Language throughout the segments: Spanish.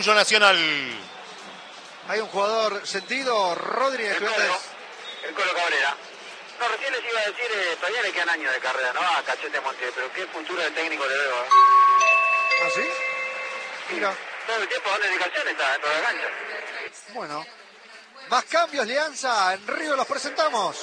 Nacional. Hay un jugador sentido, Rodríguez. El Colo Cabrera. No, recién les iba a decir, todavía le quedan años de carrera, ¿no? A Cachete Montiel, pero qué futuro de técnico le veo. ¿Ah, sí? Mira. Todo el tiempo con dedicación está dentro de la cancha. Bueno. Más cambios, Lianza. En Río los presentamos.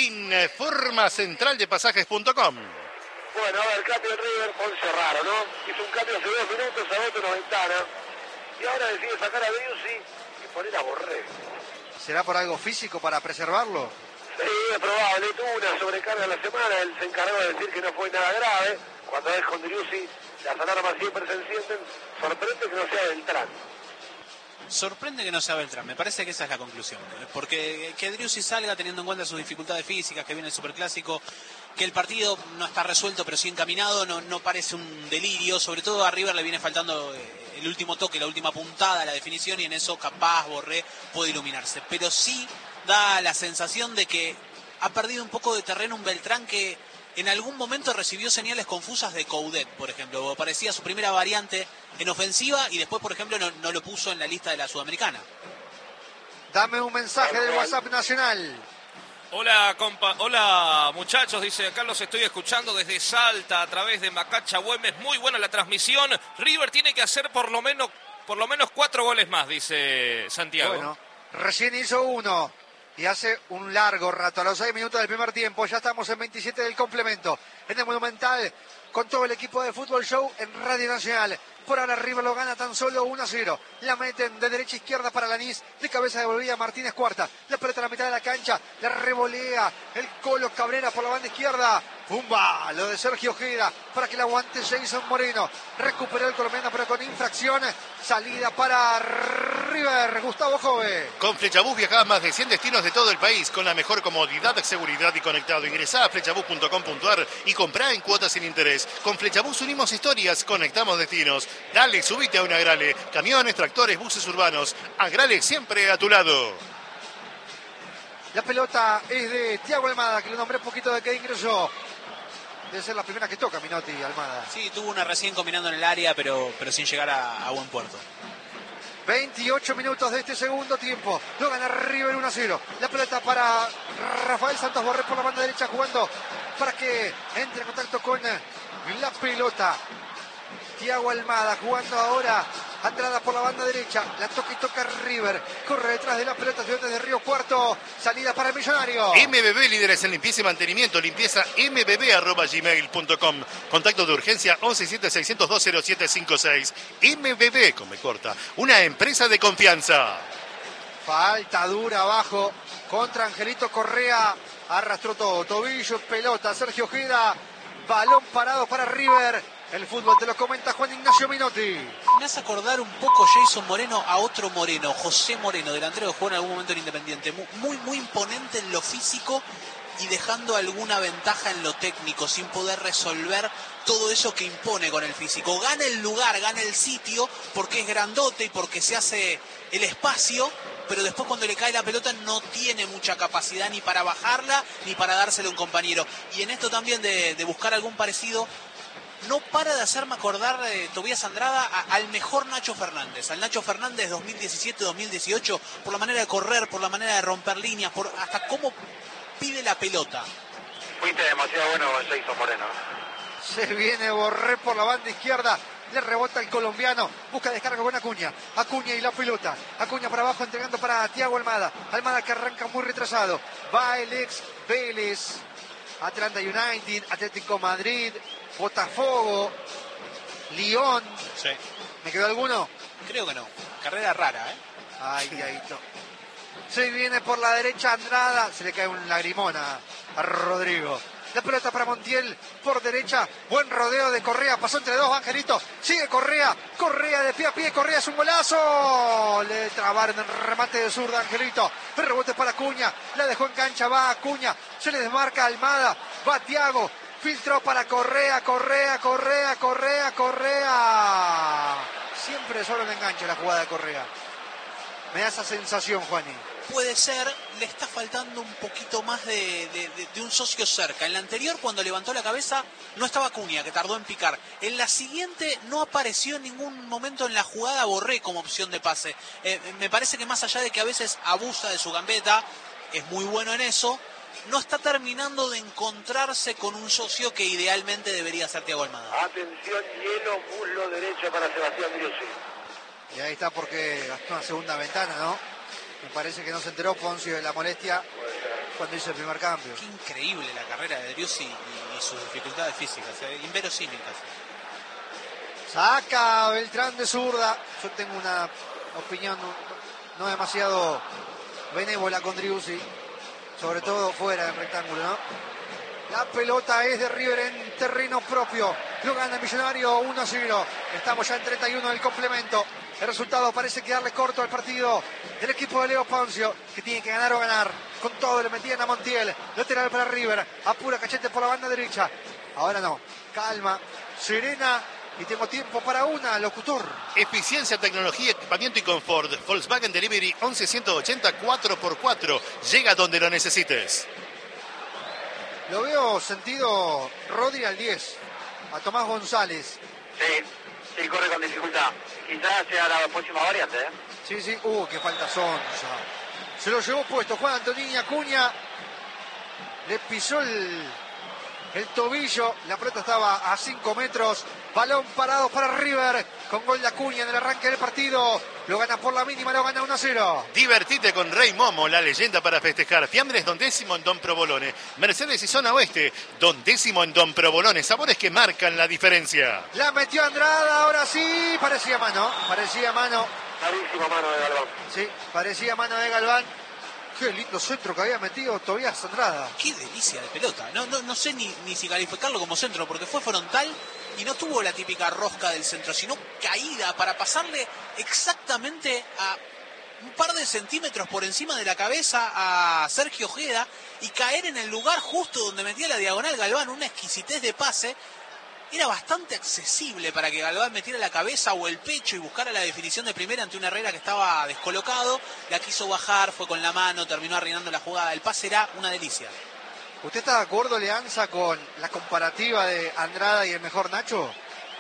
Informa centraldepasajes.com. Bueno, a ver, cambio en River, Ponce raro, ¿no? Hizo un cambio hace 2 minutos, a otro Ventana. Y ahora decide sacar a Driussi y poner a Borré. ¿Será por algo físico para preservarlo? Sí, es probable. Tuvo una sobrecarga en la semana. Él se encargó de decir que no fue nada grave. Cuando es con Driussi, las alarmas siempre se encienden. Sorprende que no sea Beltrán. Sorprende que no sea Beltrán, me parece que esa es la conclusión. Porque que Driussi salga teniendo en cuenta sus dificultades físicas, que viene el Superclásico, que el partido no está resuelto pero sí encaminado, no parece un delirio. Sobre todo a River le viene faltando el último toque, la última puntada, la definición, y en eso capaz Borré puede iluminarse. Pero sí da la sensación de que ha perdido un poco de terreno un Beltrán que en algún momento recibió señales confusas de Coudet, por ejemplo. Parecía su primera variante en ofensiva y después, por ejemplo, no lo puso en la lista de la Sudamericana. Dame un mensaje del WhatsApp nacional. Hola, hola muchachos, dice acá los estoy escuchando desde Salta a través de Macacha Güemes. Muy buena la transmisión. River tiene que hacer por lo menos 4 goles más, dice Santiago. Bueno, recién hizo uno. Y hace un largo rato, a los 6 minutos del primer tiempo, ya estamos en 27 del complemento. En el Monumental, con todo el equipo de Fútbol Show en Radio Nacional. Por ahora River lo gana tan solo 1-0. La meten de derecha a izquierda para Lanís. De cabeza devolvía Martínez Cuarta. La pelota a la mitad de la cancha. La revolea el Colo Cabrera por la banda izquierda. ¡Pumba! Lo de Sergio Ojeda para que la aguante Jason Moreno. Recuperó el colombiano pero con infracción. Salida para River. Gustavo Jove. Con Flechabús viajás más de 100 destinos de todo el país con la mejor comodidad, seguridad y conectado. Ingresá a flechabús.com.ar y comprá en cuotas sin interés. Con Flechabús unimos historias, conectamos destinos. Dale, subite a un Agrale. Camiones, tractores, buses urbanos. Agrale siempre a tu lado. La pelota es de Thiago Almada, que le nombré un poquito de que ingresó. Debe ser la primera que toca Minotti, Almada. Sí, tuvo una recién combinando en el área, pero sin llegar a buen puerto. 28 minutos de este segundo tiempo. Lo gana River 1-0. La pelota para Rafael Santos Borré por la banda derecha, jugando para que entre en contacto con la pelota. Thiago Almada jugando ahora. Entrada por la banda derecha. La toca y toca River. Corre detrás de la pelota. Estudiantes de Río Cuarto. Salida para el Millonario. MBB, líderes en limpieza y mantenimiento. Limpieza mbb@gmail.com. Contacto de urgencia 1176020756. MBB, con me corta. Una empresa de confianza. Falta dura abajo contra Angelito Correa. Arrastró todo. Tobillo, pelota. Sergio Ojeda. Balón parado para River. El fútbol te lo comenta Juan Ignacio Minotti. Me hace acordar un poco Jason Moreno a otro Moreno, José Moreno, delantero que jugó en algún momento en Independiente. Muy imponente en lo físico y dejando alguna ventaja en lo técnico, sin poder resolver todo eso que impone con el físico. Gana el lugar, gana el sitio, porque es grandote y porque se hace el espacio, pero después cuando le cae la pelota no tiene mucha capacidad ni para bajarla ni para dársela a un compañero. Y en esto también de buscar algún parecido, no para de hacerme acordar Tobías Andrada al mejor Nacho Fernández, al Nacho Fernández 2017-2018, por la manera de correr, por la manera de romper líneas, por hasta cómo pide la pelota. Fuiste demasiado bueno con Jason Moreno. Se viene Borré por la banda izquierda. Le rebota el colombiano. Busca descarga con Acuña. Acuña y la pelota. Acuña para abajo entregando para Thiago Almada. Almada que arranca muy retrasado. Va el ex Vélez. Atlanta United. Atlético Madrid. Botafogo. Lyon. Sí. ¿Me quedó alguno? Creo que no. Carrera rara, ¿eh? Ay, no. Se viene por la derecha Andrada. Se le cae un lagrimón a Rodrigo. La pelota para Montiel por derecha. Buen rodeo de Correa. Pasó entre dos, Angelito. Sigue Correa. Correa de pie a pie. Correa es un golazo. Le trabaron el remate de zurda, Angelito. El rebote para Acuña. La dejó en cancha. Va Acuña. Se le desmarca Almada. Va Thiago. Filtró para Correa. Siempre solo en enganche la jugada de Correa. Me da esa sensación, Juani. puede ser, le está faltando un poquito más de un socio cerca. En la anterior, cuando levantó la cabeza, no estaba Cunha, que tardó en picar. En la siguiente no apareció en ningún momento en la jugada Borré como opción de pase. Me parece que más allá de que a veces abusa de su gambeta, es muy bueno en eso, no está terminando de encontrarse con un socio que idealmente debería ser Thiago Almada. Atención, hielo, muslo derecho para Sebastián Driussi. Y ahí está porque gastó una segunda ventana, ¿no? Me parece que no se enteró Poncio de la molestia cuando hizo el primer cambio. Qué increíble la carrera de Driussi y sus dificultades físicas, inverosímil casi. Saca Beltrán de zurda. Yo tengo una opinión no demasiado benévola con Driussi, sobre todo fuera del rectángulo, ¿no? La pelota es de River en terreno propio. Lo gana el Millonario 1-0. Estamos ya en 31 del complemento. El resultado parece quedarle corto al partido del equipo de Leo Poncio, que tiene que ganar o ganar. Con todo le metían a Montiel. Lateral para River. Apura Cachete por la banda derecha. Ahora no. Calma. Serena. Y tengo tiempo para una, locutor. Eficiencia, tecnología, equipamiento y confort. Volkswagen Delivery 11180 4x4. Llega donde lo necesites. Lo veo sentido Rodri al 10. A Tomás González. Sí, corre con dificultad. Quizás sea la próxima variante, ¿eh? Sí. Qué falta Sonsa. Se lo llevó puesto Juan Antonini Acuña. Le pisó el tobillo. La pelota estaba a 5 metros. Balón parado para River. Con gol de Acuña en el arranque del partido. Lo gana por la mínima, lo gana 1-0. Divertite con Rey Momo, la leyenda para festejar. Fiambres Don Décimo en Don Provolone. Mercedes y Zona Oeste. Don Décimo en Don Provolone. Sabores que marcan la diferencia. La metió Andrada, ahora sí. Parecía mano. Clarísima mano de Galván. Sí, parecía mano de Galván. Qué lindo centro que había metido Tobías Andrada. Qué delicia de pelota. No sé ni si calificarlo como centro, porque fue frontal y no tuvo la típica rosca del centro, sino caída para pasarle exactamente a un par de centímetros por encima de la cabeza a Sergio Ojeda y caer en el lugar justo donde metía la diagonal Galván. Una exquisitez de pase. Era bastante accesible para que Galván metiera la cabeza o el pecho y buscara la definición de primera ante un Herrera que estaba descolocado. La quiso bajar, fue con la mano, terminó arruinando la jugada. El pase era una delicia. ¿Usted está de acuerdo, Leanza, con la comparativa de Andrada y el mejor Nacho?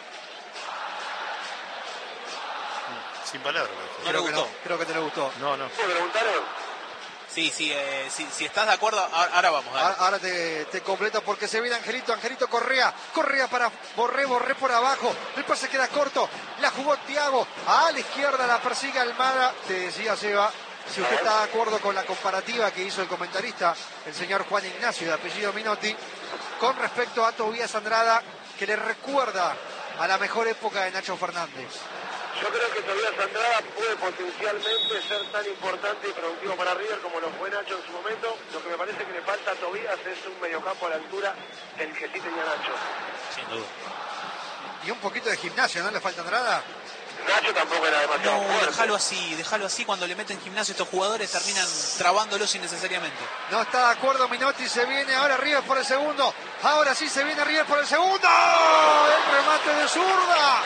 Sin palabras. No le gustó. Creo que te le gustó. No. ¿Me preguntaron? Sí, si estás de acuerdo, ahora vamos. Ahora te completo porque se viene Angelito Correa para Borré por abajo, el pase queda corto, la jugó Thiago, a la izquierda la persigue Almada. Te decía Seba, si usted está de acuerdo con la comparativa que hizo el comentarista, el señor Juan Ignacio de apellido Minotti, con respecto a Tobías Andrada, que le recuerda a la mejor época de Nacho Fernández. Yo creo que Tobías Andrada puede potencialmente ser tan importante y productivo para River como lo fue Nacho en su momento. Lo que me parece que le falta a Tobías es un mediocampo a la altura del que sí tenía Nacho. Sin duda. Y un poquito de gimnasio, ¿no le falta Andrada? Nacho tampoco era demasiado No, fuerte. déjalo así. Cuando le meten gimnasio estos jugadores terminan trabándolos innecesariamente. No está de acuerdo Minotti, se viene ahora River por el segundo. Ahora sí se viene River por el segundo. El remate de zurda.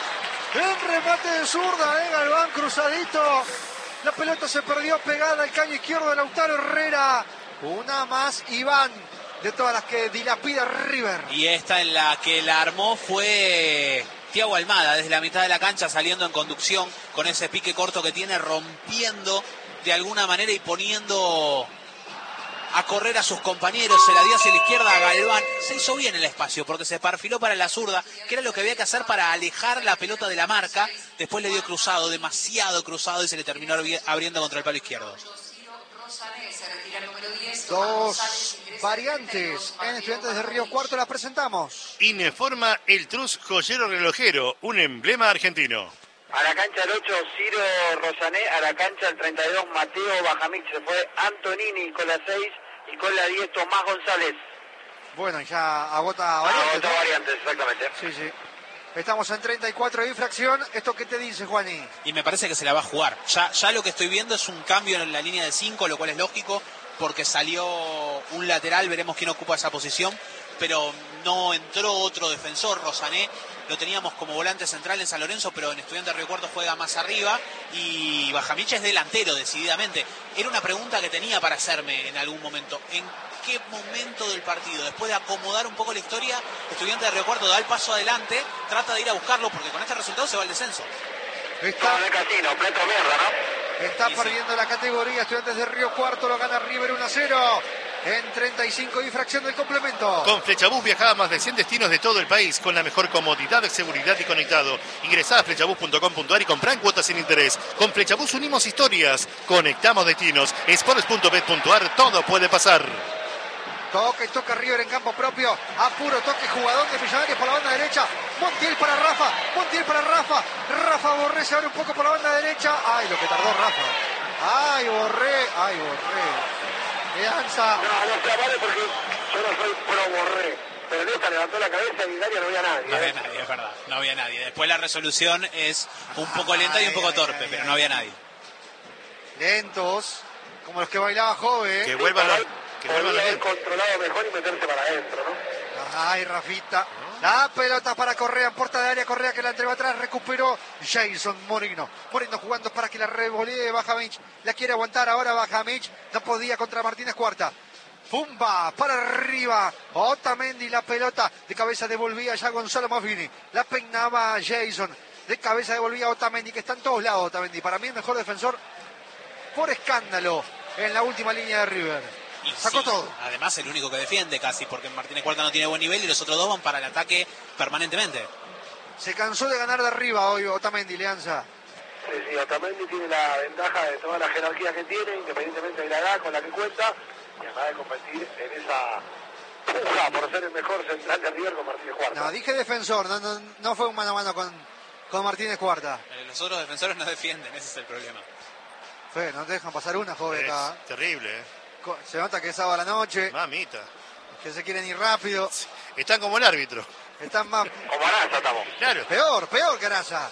Galván cruzadito. La pelota se perdió pegada al caño izquierdo de Lautaro Herrera. Una más, Iván, de todas las que dilapida River. Y esta en la que la armó fue Thiago Almada, desde la mitad de la cancha saliendo en conducción con ese pique corto que tiene, rompiendo de alguna manera y poniendo a correr a sus compañeros. Se la dio hacia la izquierda a Galván. Se hizo bien el espacio porque se perfiló para la zurda, que era lo que había que hacer para alejar la pelota de la marca. Después le dio cruzado, demasiado cruzado, y se le terminó abriendo contra el palo izquierdo. Dos variantes en Estudiantes de Río Cuarto, las presentamos. Ineforma el Trus Joyero Relojero, un emblema argentino. A la cancha el 8, Ciro Rosané. A la cancha el 32, Mateo Bajamich. Se fue Antonini con la 6 y con la 10, Tomás González. Bueno, ya agota variantes, Agota ¿no? variantes, exactamente. Sí. Estamos en 34 de infracción. ¿Esto qué te dice, Juani? Y me parece que se la va a jugar. Ya lo que estoy viendo es un cambio en la línea de 5, lo cual es lógico, porque salió un lateral, veremos quién ocupa esa posición. pero no entró otro defensor. Rosané lo teníamos como volante central en San Lorenzo, pero en Estudiantes de Río Cuarto juega más arriba, y Bajamich es delantero decididamente. Era una pregunta que tenía para hacerme en algún momento. ¿En qué momento del partido, después de acomodar un poco la historia, Estudiantes de Río Cuarto da el paso adelante, trata de ir a buscarlo, porque con este resultado se va al descenso? Está ¿no? perdiendo la categoría. Estudiantes de Río Cuarto lo gana River 1-0 en 35 y fracción del complemento. Con Flechabús viaja a más de 100 destinos de todo el país con la mejor comodidad, seguridad y conectado. Ingresá a flechabús.com.ar y comprá en cuotas sin interés. Con Flechabús unimos historias, conectamos destinos. Sports.bet.ar, todo puede pasar. Toca River en campo propio. A puro toque, jugador de Millonarios por la banda derecha. Montiel para Rafa. Rafa Borré se abre un poco por la banda derecha. Ay, lo que tardó Rafa. Ay, Borré. Leanza. No se vale porque yo no soy pro Borré. Pero Leanza levantó la cabeza y en el área no había nadie. No había nadie, es verdad. No había nadie. Después la resolución es un poco lenta y un poco torpe, pero no había nadie. Lentos, como los que bailaba Jove. Que vuelvan los... Podría haber controlado mejor y meterse para adentro, ¿no? Ay, Rafita. La pelota para Correa en puerta de área. Correa que la entregó atrás. Recuperó Jason Moreno. Moreno jugando para que la revolee Bajamich. La quiere aguantar ahora Bajamich. No podía contra Martínez Cuarta. Pumba, para arriba. Otamendi, la pelota de cabeza devolvía ya Gonzalo Maffini. La peinaba Jason. De cabeza devolvía Otamendi, que está en todos lados Otamendi. Para mí el mejor defensor por escándalo en la última línea de River. Y sacó sí, todo. Además el único que defiende casi, porque Martínez Cuarta no tiene buen nivel y los otros dos van para el ataque permanentemente. Se cansó de ganar de arriba hoy Otamendi, Leanza. Sí, Otamendi tiene la ventaja de toda la jerarquía que tiene, independientemente de la edad con la que cuenta, y acaba de competir en esa puja por ser el mejor central de River con Martínez Cuarta. No, dije defensor, no fue un mano a mano con Martínez Cuarta. Los otros defensores no defienden, ese es el problema. No te dejan pasar una, joven, acá. Terrible, Se nota que es sábado a la noche. Mamita. Que se quieren ir rápido. Están como el árbitro. Están más... Como Arasa estamos. Claro. Peor que Arasa.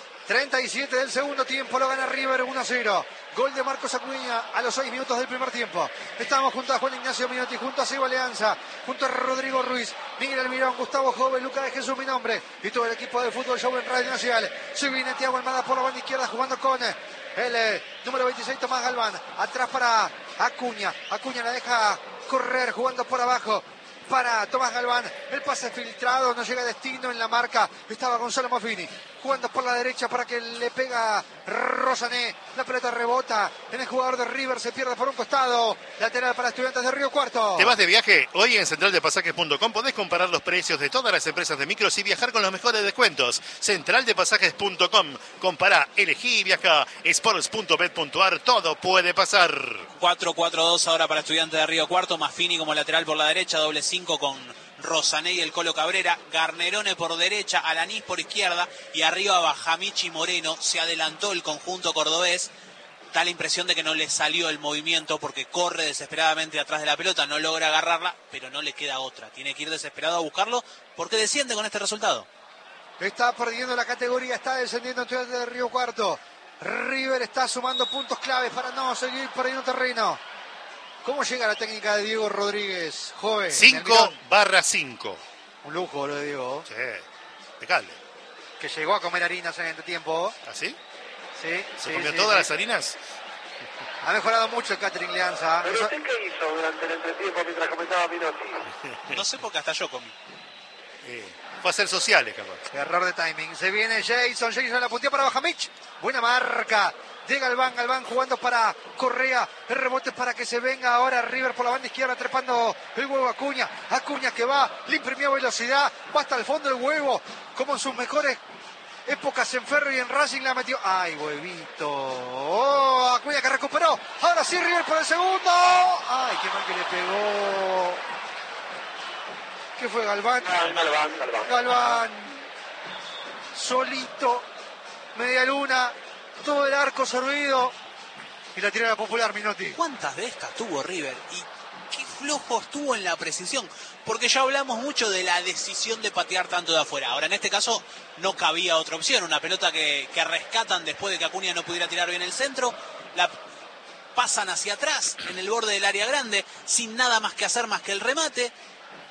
37 del segundo tiempo, lo gana River 1-0. Gol de Marcos Acuña a los 6 minutos del primer tiempo. Estamos junto a Juan Ignacio Minotti, junto a Seba Leanza, junto a Rodrigo Ruiz, Miguel Almirón, Gustavo Jove, Lucas de Jesús, mi nombre, y todo el equipo de Fútbol Show en Radio Nacional. Se viene Thiago Almada por la banda izquierda jugando con el número 26, Tomás Galván. Atrás para Acuña. Acuña la deja correr jugando por abajo para Tomás Galván. El pase filtrado, no llega a destino en la marca. Estaba Gonzalo Maffini jugando por la derecha para que le pega Rosané. La pelota rebota en el jugador de River, se pierde por un costado. Lateral para Estudiantes de Río Cuarto. ¿Te vas de viaje? Hoy en centraldepasajes.com podés comparar los precios de todas las empresas de micros y viajar con los mejores descuentos. Centraldepasajes.com. Compará, elegí y viaja. Sports.bet.ar, todo puede pasar. 4-4-2 ahora para Estudiantes de Río Cuarto. Maffini como lateral por la derecha, doble 5 con Rosané y el Colo Cabrera. Garnerone por derecha, Alanís por izquierda y arriba Bajamich y Moreno. Se adelantó el conjunto cordobés. Da la impresión de que no le salió el movimiento porque corre desesperadamente atrás de la pelota, no logra agarrarla, pero no le queda otra. Tiene que ir desesperado a buscarlo porque desciende con este resultado. Está perdiendo la categoría, está descendiendo Estudiantes de Río Cuarto. River está sumando puntos claves para no seguir perdiendo terreno. ¿Cómo llega la técnica de Diego Rodríguez, joven? 5/5. Un lujo lo de Diego. Sí, impecable. Que llegó a comer harinas en este tiempo. ¿Así? Sí. ¿Se comió todas las harinas? Ha mejorado mucho el catering Leanza. ¿Pero usted qué hizo durante el entretiempo mientras comentaba Minotti? No sé porque hasta yo comí. Fue a hacer sociales, capaz. Error de timing. Se viene Jason la puntilla para Bajamich. Buena marca de Galván jugando para Correa. El rebote para que se venga ahora River por la banda izquierda, trepando el huevo Acuña. Acuña que va, le imprimió velocidad, va hasta el fondo el huevo, como en sus mejores épocas en Ferro y en Racing la metió. ¡Ay, huevito! ¡Oh! Acuña que recuperó. Ahora sí River por el segundo. ¡Ay, qué mal que le pegó! ¿Qué fue Galván? Galván. Solito. Media luna. Todo el arco servido. Y la tirada popular, Minotti. ¿Cuántas de estas tuvo River? Y qué flojo estuvo en la precisión. Porque ya hablamos mucho de la decisión de patear tanto de afuera. Ahora, en este caso, no cabía otra opción. Una pelota que rescatan después de que Acuña no pudiera tirar bien el centro. La pasan hacia atrás, en el borde del área grande, sin nada más que hacer más que el remate.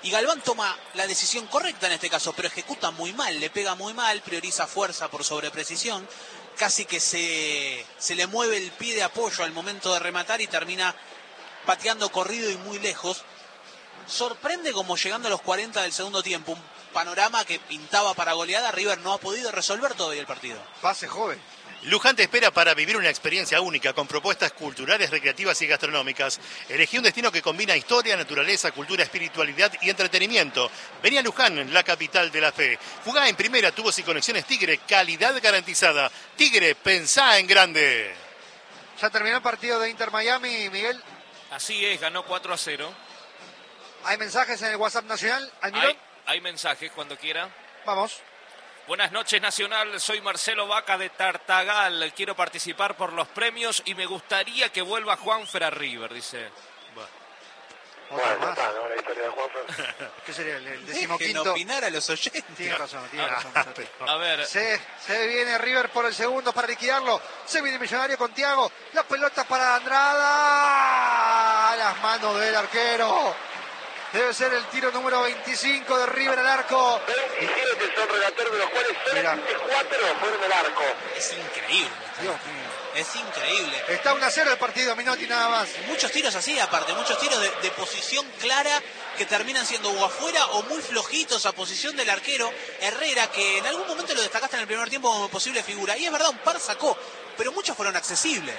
Y Galván toma la decisión correcta en este caso, pero ejecuta muy mal, le pega muy mal, prioriza fuerza por sobreprecisión, casi que se le mueve el pie de apoyo al momento de rematar y termina pateando corrido y muy lejos. Sorprende como llegando a los 40 del segundo tiempo, un panorama que pintaba para goleada, River no ha podido resolver todavía el partido. Pase joven. Luján te espera para vivir una experiencia única con propuestas culturales, recreativas y gastronómicas. Elegí un destino que combina historia, naturaleza, cultura, espiritualidad y entretenimiento. Vení a Luján, la capital de la fe. Jugá en primera, tubos y conexiones Tigre, calidad garantizada. Tigre, pensá en grande. Ya terminó el partido de Inter-Miami, Miguel. Así es, ganó 4-0. ¿Hay mensajes en el WhatsApp nacional? ¿Almirón? Hay mensajes cuando quiera. Vamos. Buenas noches, Nacional. Soy Marcelo Vaca de Tartagal. Quiero participar por los premios y me gustaría que vuelva Juanfer a River, dice. Otra más. está, ¿no? La historia de Juanfer. ¿Qué sería el Dejen decimoquinto? opinar a los oyentes. Tiene razón, tiene razón. A ver, Se viene River por el segundo para liquidarlo. Se viene Millonario con Thiago. La pelota para Andrada. A las manos del arquero. Debe ser el tiro número 25 de River al arco. 27 son relatores, de los cuales solamente 4 fueron al arco. Es increíble. Dios mío. Es increíble. Está 1-0 el partido, Minotti nada más. Muchos tiros así, aparte, muchos tiros de posición clara que terminan siendo o afuera o muy flojitos a posición del arquero Herrera, que en algún momento lo destacaste en el primer tiempo como posible figura. Y es verdad, un par sacó, pero muchos fueron accesibles.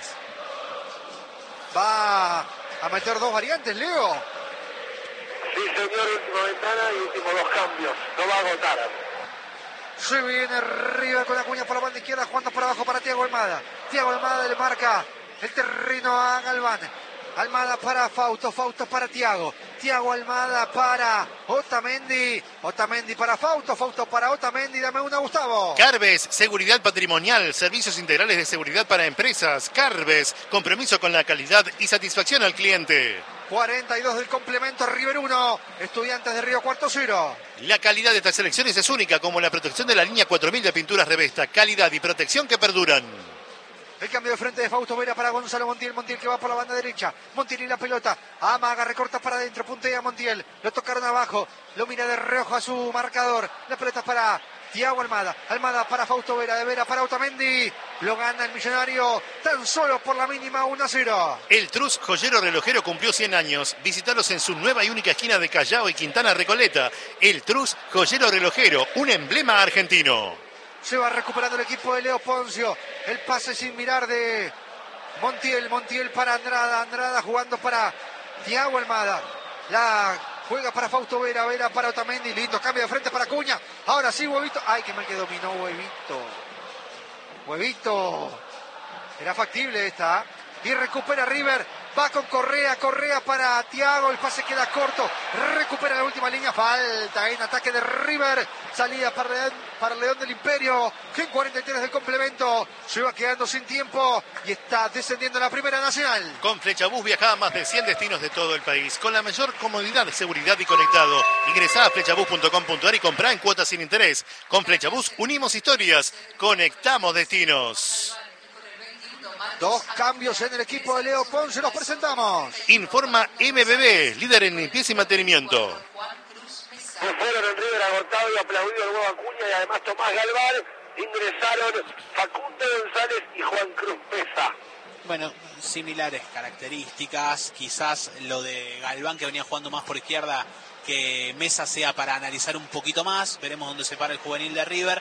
Va a meter dos variantes, Leo. Sí, señor, última ventana y últimos 2 cambios. No va a agotar. Se viene River con Acuña por la banda izquierda, jugando por abajo para Thiago Almada. Thiago Almada le marca el terreno a Galván. Almada para Fausto, Fausto para Thiago. Thiago Almada para Otamendi. Otamendi para Fausto, Fausto para Otamendi. Dame una, Gustavo. Carves, seguridad patrimonial, servicios integrales de seguridad para empresas. Carves, compromiso con la calidad y satisfacción al cliente. 42 del complemento, River 1, Estudiantes de Río Cuarto 0. La calidad de estas selecciones es única, como la protección de la línea 4000 de pinturas Revesta. Calidad y protección que perduran. El cambio de frente de Fausto Vera para Gonzalo Montiel. Montiel que va por la banda derecha. Montiel y la pelota. Amaga, recorta para adentro. Puntea Montiel. Lo tocaron abajo. Lo mira de reojo a su marcador. La pelota para Thiago Almada. Almada para Fausto Vera. De Vera para Otamendi. Lo gana el Millonario tan solo por la mínima 1-0. El Trus Joyero Relojero cumplió 100 años. Visítalos en su nueva y única esquina de Callao y Quintana Recoleta. El Trus Joyero Relojero, un emblema argentino. Se va recuperando el equipo de Leo Poncio. El pase sin mirar de Montiel. Montiel para Andrada. Andrada jugando para Thiago Almada. La juega para Fausto Vera. Vera para Otamendi. Lindo cambio de frente para Acuña. Ahora sí, Huevito. Ay, que mal que dominó Huevito. Huevito. Era factible esta. Y recupera River. Va con Correa. Correa para Thiago. El pase queda corto. Recupera la última línea. Falta en ataque de River. Salida para León del Imperio. Que en 43 del complemento. Se va quedando sin tiempo. Y está descendiendo la Primera Nacional. Con Flechabús viaja a más de 100 destinos de todo el país. Con la mayor comodidad, seguridad y conectado. Ingresá a flechabús.com.ar y comprá en cuotas sin interés. Con Flechabús unimos historias. Conectamos destinos. 2 cambios en el equipo de Leo Ponce. Los presentamos. Informa MBB, líder en limpieza y mantenimiento. Fueron en River agotado y aplaudido el nuevo Acuña y además Tomás Galván. Ingresaron Facundo González y Juan Cruz Pesa. Bueno, similares características. Quizás lo de Galván, que venía jugando más por izquierda, que Mesa sea para analizar un poquito más. Veremos dónde se para el juvenil de River.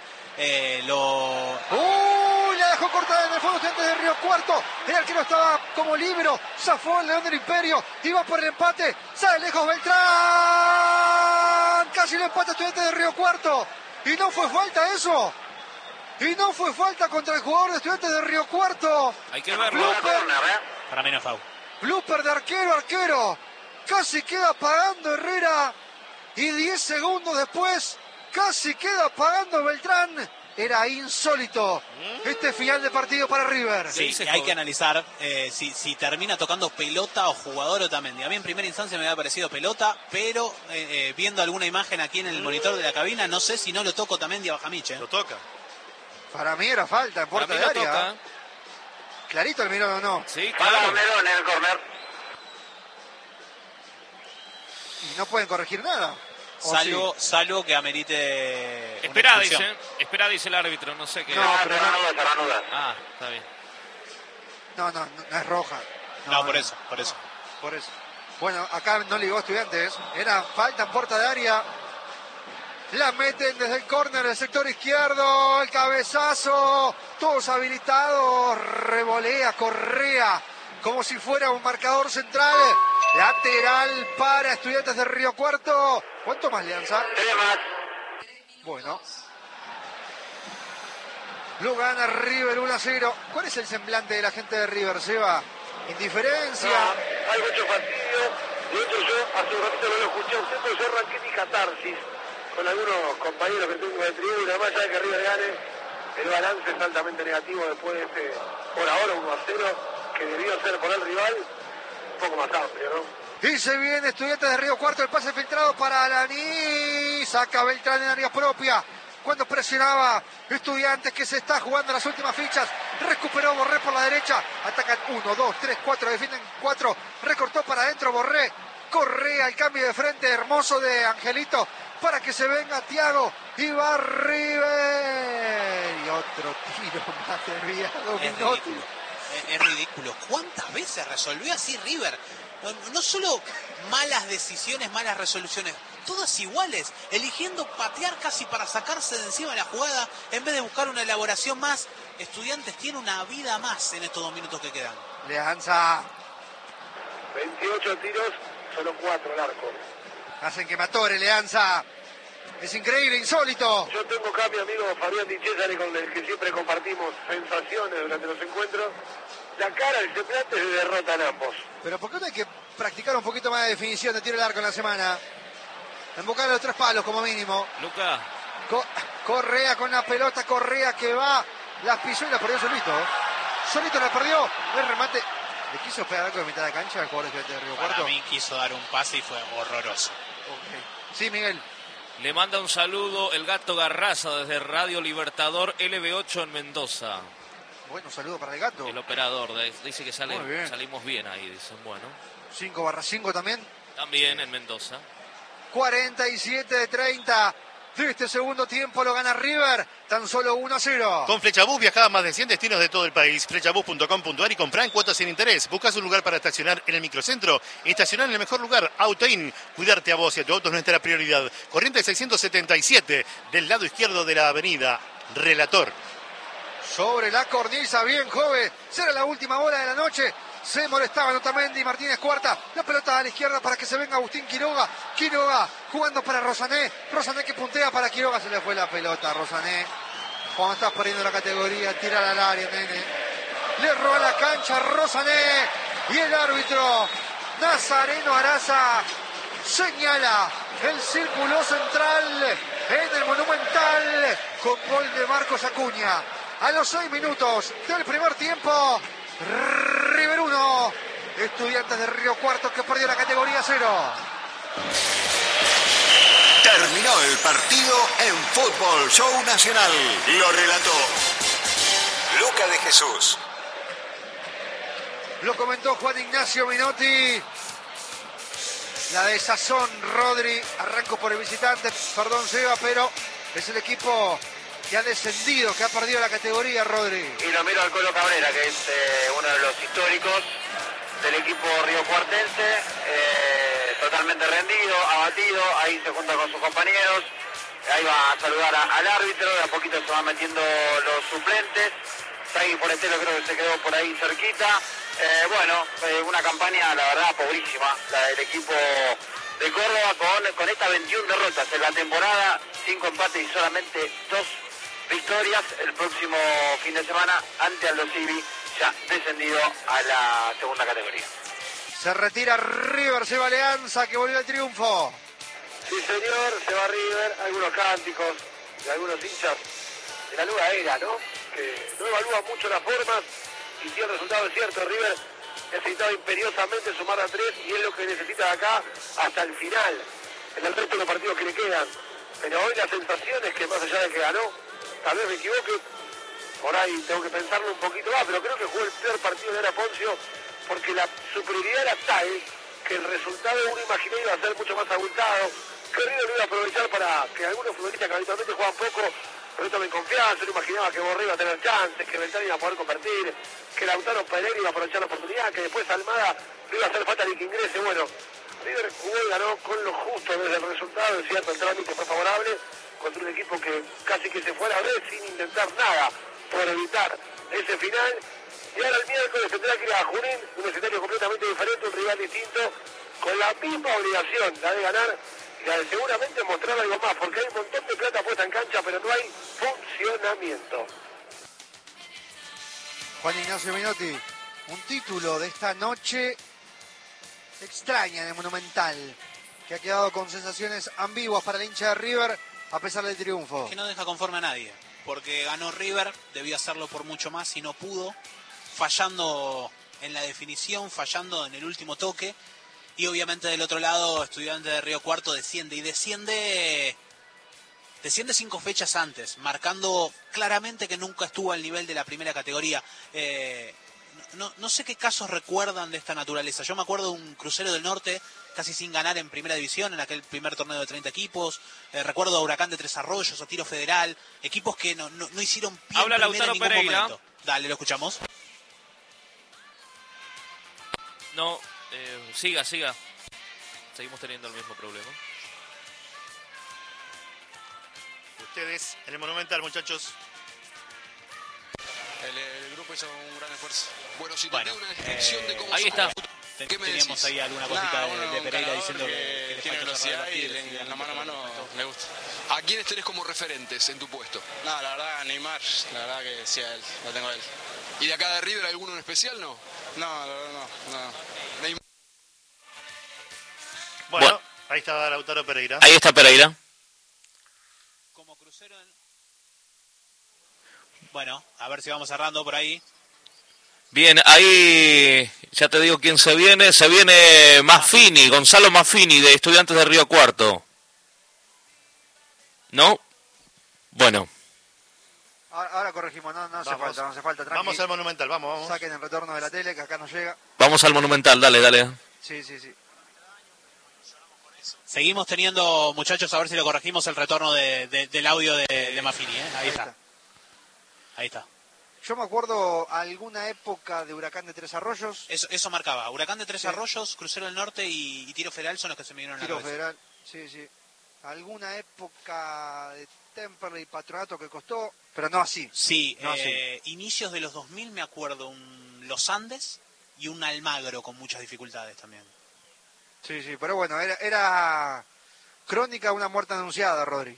La dejó cortada en el fondo Estudiantes de Río Cuarto. El arquero estaba como libero. Zafó el León del Imperio. Iba por el empate. Sale lejos Beltrán. Casi lo empata Estudiantes de Río Cuarto. Y no fue falta eso. Y no fue falta contra el jugador de Estudiantes de Río Cuarto. hay que verlo. Para menos foul. Blooper de arquero. Casi queda pagando Herrera. Y 10 segundos después, casi queda pagando Beltrán. Era insólito este final de partido para River. Sí, hay que analizar si termina tocando pelota o jugador Otamendi. A mí en primera instancia me había parecido pelota, pero viendo alguna imagen aquí en el monitor de la cabina, no sé si no lo toca Otamendi a Bajamiche. Lo toca. Para mí era falta en puerta de área. Toca. Clarito el mirón o no. Sí, Para claro. Romero en el corner. Y no pueden corregir nada. Salvo que amerite. Esperá, dice el árbitro, no sé qué. No, pero no. Ah, está bien. No es roja. No, por eso. Por eso. Bueno, acá no ligó Estudiantes. Era falta en puerta de área. La meten desde el córner del sector izquierdo. El cabezazo. Todos habilitados. Revolea Correa. Como si fuera un marcador central. Lateral para Estudiantes de Río Cuarto. ¿Cuánto más, Alianza? 3 más. Bueno. Lo gana River 1-0. ¿Cuál es el semblante de la gente de River, Seba? Indiferencia. No, hay mucho fastidio. De hecho, yo hace un ratito no lo escuché a usted, pero yo arranqué mi catarsis con algunos compañeros que tengo de tribuna. Más allá de que River gane, el balance es altamente negativo después de este, por ahora, 1-0, que debió ser por el rival, un poco más amplio, ¿no? Y se viene Estudiantes de Río Cuarto, el pase filtrado para Alaní. Saca Beltrán en área propia. Cuando presionaba Estudiantes, que se está jugando las últimas fichas. Recuperó Borré por la derecha. Atacan 1, 2, 3, 4. Defienden 4. Recortó para adentro Borré. Correa, el cambio de frente hermoso de Angelito. Para que se venga Thiago. Y va River. Y otro tiro más desviado. Es ridículo. ¿Cuántas veces resolvió así River? No solo malas decisiones, malas resoluciones, todas iguales, eligiendo patear casi para sacarse de encima la jugada en vez de buscar una elaboración más. Estudiantes tiene una vida más en estos 2 minutos que quedan. Leanza. 28 tiros, solo 4 al arco. Hacen que Matore, Leanza. Es increíble, insólito. Yo tengo acá a mi amigo Fabián Di Cesare, con el que siempre compartimos sensaciones durante los encuentros. La cara del semblante de derrota en ambos. Pero ¿por qué no hay que practicar un poquito más de definición de tiro al arco en la semana? Embocar a los 3 palos como mínimo. Luca. Correa con la pelota, Correa que va, las pisó y la perdió solito. Solito la perdió. El remate. ¿Le quiso pegar algo de mitad de cancha al jugador de Río Cuarto? Para mí quiso dar un pase y fue horroroso. Okay. Sí, Miguel. Le manda un saludo el Gato Garraza desde Radio Libertador LB8 en Mendoza. Bueno, saludo para el Gato. El operador dice que salimos bien ahí, dicen, bueno. 5/5 también. También en Mendoza. 47-30 de este segundo tiempo lo gana River, tan solo 1-0. Con Flechabús viajá a más de 100 destinos de todo el país. Flechabús.com.ar y comprá en cuotas sin interés. Buscas un lugar para estacionar en el microcentro y estacionar en el mejor lugar, Autoin. Cuidarte a vos y a tu auto es nuestra prioridad. Corriente 677 del lado izquierdo de la avenida. Relator. Sobre la cornisa, bien joven. Será la última bola de la noche. Se molestaba Otamendi, Martínez Cuarta. La pelota a la izquierda para que se venga Agustín Quiroga. Quiroga jugando para Rosané. Rosané que puntea para Quiroga. Se le fue la pelota a Rosané. Cuando estás perdiendo la categoría, tira al área, nene. Le roba la cancha Rosané. Y el árbitro Nazareno Araza señala el círculo central en el Monumental con gol de Marcos Acuña. A los 6 minutos del primer tiempo, River 1, Estudiantes de Río Cuarto que perdió la categoría 0. Terminó el partido en Fútbol Show Nacional. Lo relató Luca de Jesús. Lo comentó Juan Ignacio Minotti. La de Sazón, Rodri, arranco por el visitante, perdón Seba, pero es el equipo que ha descendido, que ha perdido la categoría, Rodri. Y lo miro al Colo Cabrera, que es uno de los históricos del equipo riocuartense, totalmente rendido, abatido, ahí se junta con sus compañeros, ahí va a saludar al árbitro, de a poquito se van metiendo los suplentes, Sagui Portelo creo que se quedó por ahí cerquita. Una campaña, la verdad, pobrísima, la del equipo de Córdoba, con estas 21 derrotas en la temporada, 5 empates y solamente 2 victorias. El próximo fin de semana ante Aldo Civi, ya descendido a la segunda categoría. Se retira River, se va Alianza, que volvió al triunfo. Sí señor, se va River, algunos cánticos de algunos hinchas de la nueva era, ¿no? Que no evalúan mucho las formas, y si el resultado es cierto, River necesitaba imperiosamente sumar a 3 y es lo que necesita de acá hasta el final, en el resto de los partidos que le quedan. Pero hoy la sensación es que más allá de que ganó, tal vez me equivoque, por ahí tengo que pensarlo un poquito más, pero creo que jugó el peor partido de Era Poncio, porque la superioridad era tal que el resultado uno imaginé iba a ser mucho más abultado, que River lo iba a aprovechar para que algunos futbolistas que habitualmente juegan poco, pero tomen confianza. No imaginaba que Borré iba a tener chances, que Beltrán iba a poder convertir, que Lautaro Pereira iba a aprovechar la oportunidad, que después Almada le iba a hacer falta de que ingrese. Bueno, River jugó y ganó con lo justo desde el resultado. Es cierto, el trámite fue favorable contra un equipo que casi que se fue a la vez sin intentar nada por evitar ese final. Y ahora el miércoles tendrá que ir a Junín, un escenario completamente diferente, un rival distinto, con la misma obligación, la de ganar y la de seguramente mostrar algo más, porque hay un montón de plata puesta en cancha, pero no hay funcionamiento. Juan Ignacio Menotti, un título de esta noche extraña en el Monumental, que ha quedado con sensaciones ambiguas para el hincha de River a pesar del triunfo. Que no deja conforme a nadie, porque ganó River, debió hacerlo por mucho más y no pudo, fallando en la definición, fallando en el último toque, y obviamente del otro lado Estudiantes de Río Cuarto desciende, y desciende 5 fechas antes, marcando claramente que nunca estuvo al nivel de la primera categoría. No sé qué casos recuerdan de esta naturaleza. Yo me acuerdo de un Crucero del Norte casi sin ganar en primera división en aquel primer torneo de 30 equipos. Recuerdo a Huracán de Tres Arroyos o Tiro Federal, equipos que no hicieron pie Habla en primera Lautaro en ningún Pereira. momento. Dale, lo escuchamos. No, siga. Seguimos teniendo el mismo problema. Ustedes en el Monumental, muchachos. El grupo hizo un gran esfuerzo. Bueno, si te Bueno, pido una descripción de cómo ahí se está. juega, ¿qué me Teníamos decís? ahí alguna cosita de un Pereira ganador diciendo que le tiene falta cerrar velocidad el y partido, en la mano a mano le gusta. ¿A quiénes tenés como referentes en tu puesto? No, la verdad, Neymar, la verdad que sí, a él, lo tengo a él. ¿Y de acá de River alguno en especial, no? No, la verdad no. Neymar. Bueno, ahí estaba Lautaro Pereira. Ahí está Pereira. Como Crucero Bueno, a ver si vamos cerrando por ahí. Bien, ahí ya te digo quién se viene. Se viene Maffini, Gonzalo Maffini de Estudiantes de Río Cuarto. ¿No? Bueno. Ahora corregimos, no hace falta, tranqui. Vamos al Monumental, vamos. Saquen el retorno de la tele, que acá no llega. Vamos al Monumental, dale. Sí. Seguimos teniendo, muchachos, a ver si lo corregimos, el retorno del audio de Maffini, ¿eh? Ahí está. Yo me acuerdo alguna época de Huracán de Tres Arroyos. Eso marcaba. Huracán de Tres Arroyos, Crucero del Norte y Tiro Federal son los que se me vinieron a la Tiro cabeza. Federal, sí. Alguna época de Temperley y Patronato que costó, pero no así. Sí, No así. inicios de los 2000 me acuerdo un Los Andes y un Almagro con muchas dificultades también. Sí, pero bueno, era crónica de una muerte anunciada, Rodri.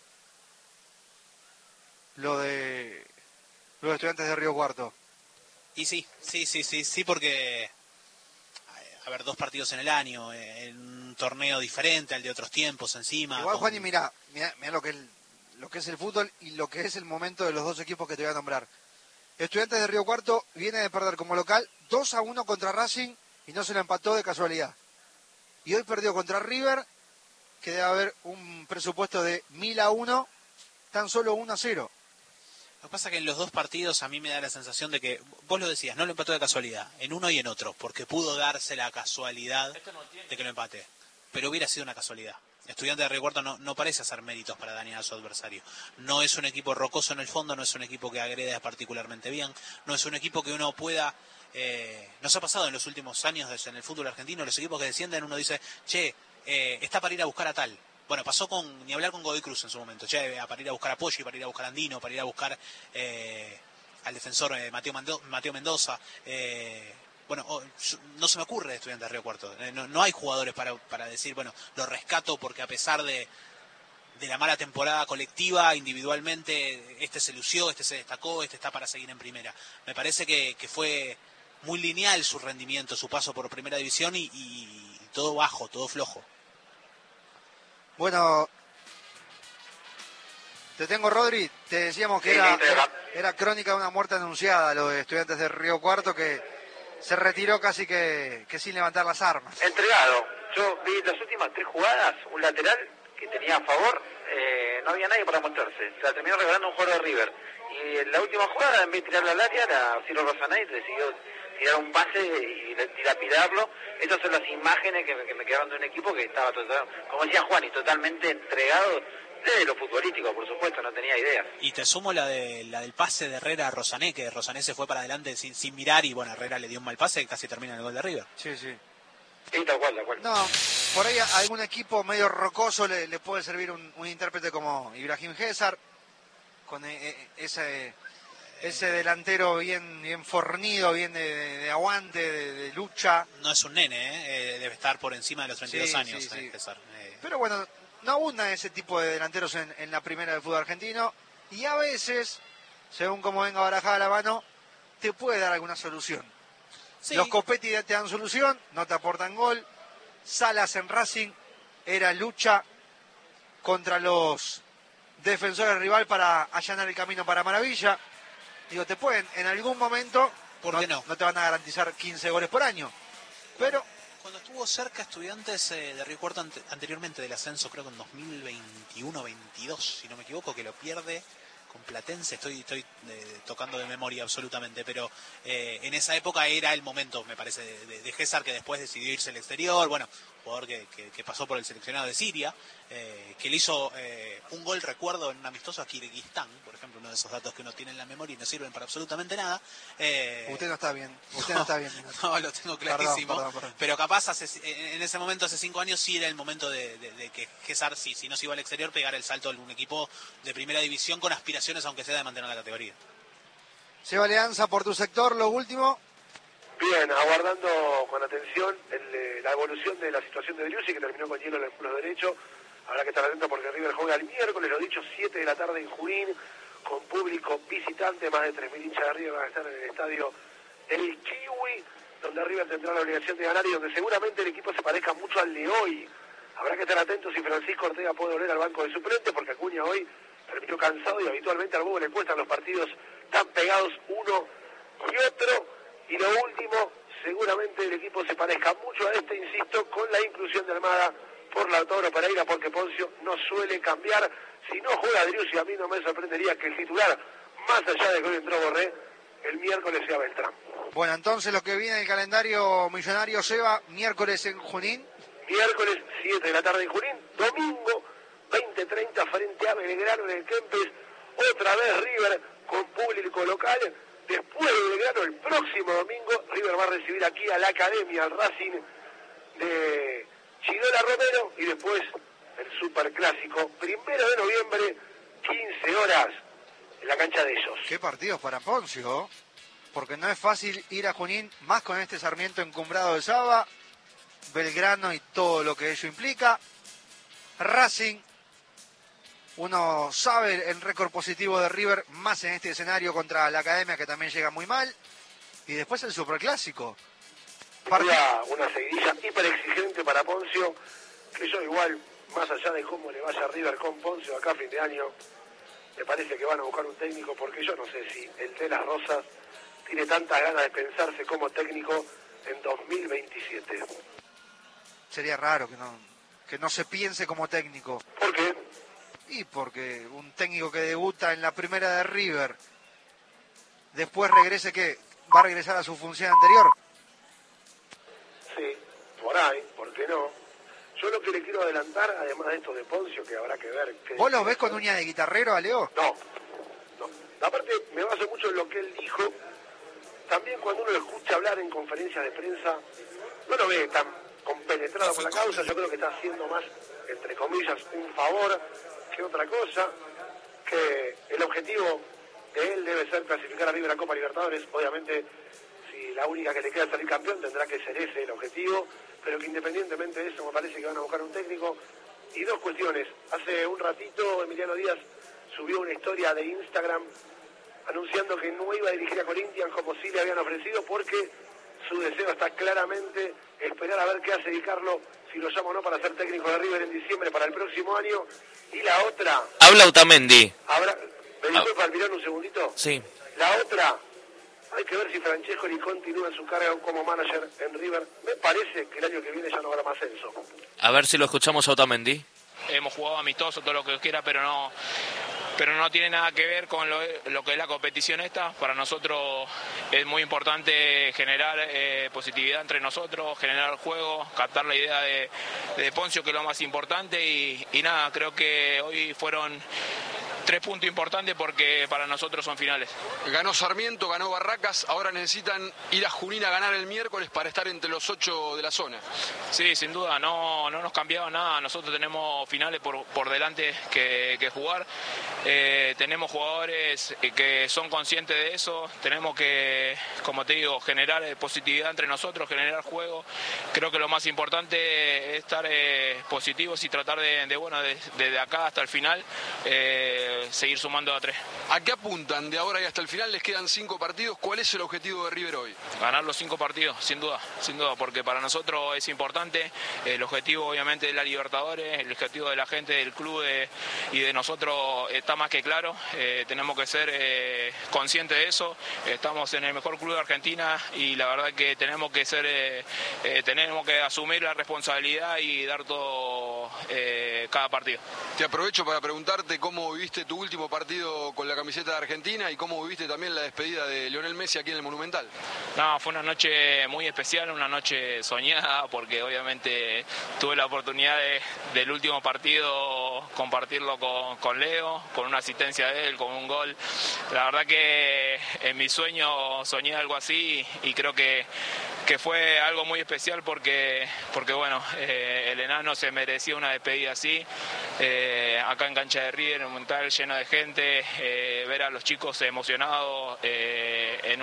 Lo de los Estudiantes de Río Cuarto. Y sí, porque, a ver, 2 partidos en el año, en un torneo diferente al de otros tiempos encima. Igual, Juan, y mirá lo que es el fútbol y lo que es el momento de los dos equipos que te voy a nombrar. Estudiantes de Río Cuarto viene de perder como local 2-1 contra Racing y no se lo empató de casualidad. Y hoy perdió contra River, que debe haber un presupuesto de 1000-1, tan solo 1-0. Lo que pasa es que en los 2 partidos a mí me da la sensación de que, vos lo decías, no lo empató de casualidad, en uno y en otro, porque pudo darse la casualidad de que lo empate, pero hubiera sido una casualidad. Estudiante de Río Cuarto no parece hacer méritos para dañar a su adversario. No es un equipo rocoso en el fondo, no es un equipo que agreda particularmente bien, no es un equipo que uno pueda... nos ha pasado en los últimos años en el fútbol argentino, los equipos que descienden, uno dice, está para ir a buscar a tal. Bueno, pasó ni hablar con Godoy Cruz en su momento, para ir a buscar a Poggi, para ir a buscar a Andino, para ir a buscar al defensor Mateo Mendoza. No se me ocurre de Estudiantes de Río Cuarto. No hay jugadores para decir, bueno, lo rescato porque a pesar de la mala temporada colectiva, individualmente, este se lució, este se destacó, este está para seguir en primera. Me parece que fue muy lineal su rendimiento, su paso por primera división y todo bajo, todo flojo. Bueno, te tengo, Rodri, te decíamos que era crónica de una muerte anunciada, lo de Estudiantes de Río Cuarto, que se retiró casi que sin levantar las armas. Entregado. Yo vi las últimas 3 jugadas, un lateral que tenía a favor, no había nadie para mostrarse. Se la terminó regalando un jugador de River. Y en la última jugada, en vez de tirarla al área, Ciro Rosanay decidió tirar un pase y dilapidarlo. Esas son las imágenes que me quedaron de un equipo que estaba, como decía Juan, y totalmente entregado desde lo futbolístico, por supuesto, no tenía ideas. Y te sumo la del pase de Herrera a Rosané, que Rosané se fue para adelante sin mirar y bueno, Herrera le dio un mal pase y casi termina el gol de River. Sí. Sí, tal cual. No, por ahí a algún equipo medio rocoso le puede servir un intérprete como Ibrahim César, con ese delantero bien fornido, bien de aguante, de lucha. No es un nene, debe estar por encima de los 32 años, sí. César. Pero bueno, no abunda ese tipo de delanteros en la primera del fútbol argentino, y a veces, según como venga barajada la mano, te puede dar alguna solución. Sí. Los Copetti te dan solución, no te aportan gol. Salas en Racing era lucha contra los defensores rival para allanar el camino para Maravilla. Digo, te pueden en algún momento, ¿por qué no? No te van a garantizar 15 goles por año, pero cuando estuvo cerca Estudiantes de Río Cuarto anteriormente del ascenso, creo que en 2021-22, si no me equivoco, que lo pierde con Platense, estoy tocando de memoria absolutamente, pero en esa época era el momento, me parece, de César, que después decidió irse al exterior, bueno, jugador que pasó por el seleccionado de Siria, que le hizo un gol, recuerdo, en un amistoso a Kirguistán, por ejemplo, uno de esos datos que uno tiene en la memoria y no sirven para absolutamente nada. Usted no está bien. No, lo tengo clarísimo. Perdón. Pero capaz en ese momento, hace 5 años, sí era el momento de que César, si no se iba al exterior, pegara el salto a un equipo de primera división con aspiraciones, aunque sea de mantener la categoría. Seba Leanza, por tu sector, lo último. Bien, aguardando con atención la evolución de la situación de Driussi, que terminó con hielo en el culo derecho. Habrá que estar atento porque River juega el miércoles, lo dicho, 7 de la tarde en Junín, con público visitante, más de 3.000 hinchas de River van a estar en el estadio El Kiwi, donde River tendrá la obligación de ganar y donde seguramente el equipo se parezca mucho al de hoy. Habrá que estar atentos si Francisco Ortega puede volver al banco de suplentes, porque Acuña hoy terminó cansado y habitualmente al Bobo le cuestan los partidos tan pegados uno y otro. Y lo último, seguramente el equipo se parezca mucho a insisto, con la inclusión de Almada por Lautaro Pereira, porque Poncio no suele cambiar. Si no juega Driussi, a mí no me sorprendería que el titular, más allá de que hoy entró Borré, el miércoles sea Beltrán. Bueno, entonces lo que viene en el calendario millonario, Seba, miércoles en Junín. Miércoles, 7 de la tarde en Junín. Domingo, 20:30 frente a Belgrano en el Kempes. Otra vez River con público local. Después de Belgrano, el próximo domingo, River va a recibir aquí a la Academia, al Racing de Chidola Romero, y después el Superclásico, 1 de noviembre, 15 horas, en la cancha de ellos. Qué partidos para Poncio, porque no es fácil ir a Junín, más con este Sarmiento encumbrado de Saba, Belgrano y todo lo que ello implica. Racing, uno sabe el récord positivo de River, más en este escenario contra la Academia, que también llega muy mal. Y después el Superclásico. Una seguidilla hiper exigente para Poncio, que yo igual, más allá de cómo le vaya a River con Poncio acá a fin de año, me parece que van a buscar un técnico, porque yo no sé si el de las Rosas tiene tantas ganas de pensarse como técnico en 2027. Sería raro que no se piense como técnico. ¿Por qué? Y porque un técnico que debuta en la primera de River, después regrese, ¿qué? ¿Va a regresar a su función anterior? Sí, por ahí, ¿por qué no? Yo lo que le quiero adelantar, además de esto de Poncio, que habrá que ver... ¿Vos lo ves con uña de guitarrero, a Leo? No. Aparte, me baso mucho en lo que él dijo. También cuando uno lo escucha hablar en conferencias de prensa, no lo ve tan compenetrado con la causa. Yo creo que está haciendo más, entre comillas, un favor que otra cosa, que el objetivo de él debe ser clasificar a River a Copa Libertadores. Obviamente, si la única que le queda es salir campeón, tendrá que ser ese el objetivo, pero que independientemente de eso me parece que van a buscar un técnico. Y dos cuestiones. Hace un ratito Emiliano Díaz subió una historia de Instagram anunciando que no iba a dirigir a Corinthians como sí le habían ofrecido, porque su deseo está claramente esperar a ver qué hace Di Carlo, si lo llama o no para ser técnico de River en diciembre para el próximo año. Y la otra... Habla Otamendi. ¿Me disculpa, Almirón, un segundito? Sí. La otra, hay que ver si Francescoli continúa en su carga como manager en River. Me parece que el año que viene ya no habrá más Celso. A ver si lo escuchamos a Otamendi. Hemos jugado amistoso, todo lo que quiera, pero pero no tiene nada que ver con lo que es la competición esta. Para nosotros es muy importante generar positividad entre nosotros, generar juego, captar la idea de Poncio, que es lo más importante, y nada, creo que hoy fueron 3 puntos importantes porque para nosotros son finales. Ganó Sarmiento, ganó Barracas, ahora necesitan ir a Junín a ganar el miércoles para estar entre los 8 de la zona. Sí, sin duda, no nos cambiaba nada. Nosotros tenemos finales por delante que jugar. Tenemos jugadores que son conscientes de eso. Tenemos que, como te digo, generar positividad entre nosotros, generar juego. Creo que lo más importante es estar positivos y tratar desde acá hasta el final seguir sumando a 3. ¿A qué apuntan de ahora y hasta el final? Les quedan 5 partidos. ¿Cuál es el objetivo de River hoy? Ganar los 5 partidos, sin duda, porque para nosotros es importante. El objetivo obviamente de la Libertadores, el objetivo de la gente, del club y de nosotros está más que claro. Tenemos que ser conscientes de eso. Estamos en el mejor club de Argentina y la verdad que tenemos que asumir la responsabilidad y dar todo cada partido. Te aprovecho para preguntarte cómo viviste tu último partido con la camiseta de Argentina y cómo viviste también la despedida de Lionel Messi aquí en el Monumental. No, fue una noche muy especial, una noche soñada, porque obviamente tuve la oportunidad del último partido compartirlo con Leo, con una asistencia de él, con un gol. La verdad que en mi sueño soñé algo así y creo que fue algo muy especial porque bueno, el enano se merecía una despedida así. Acá en cancha de River, en un Monumental llena de gente, ver a los chicos emocionados en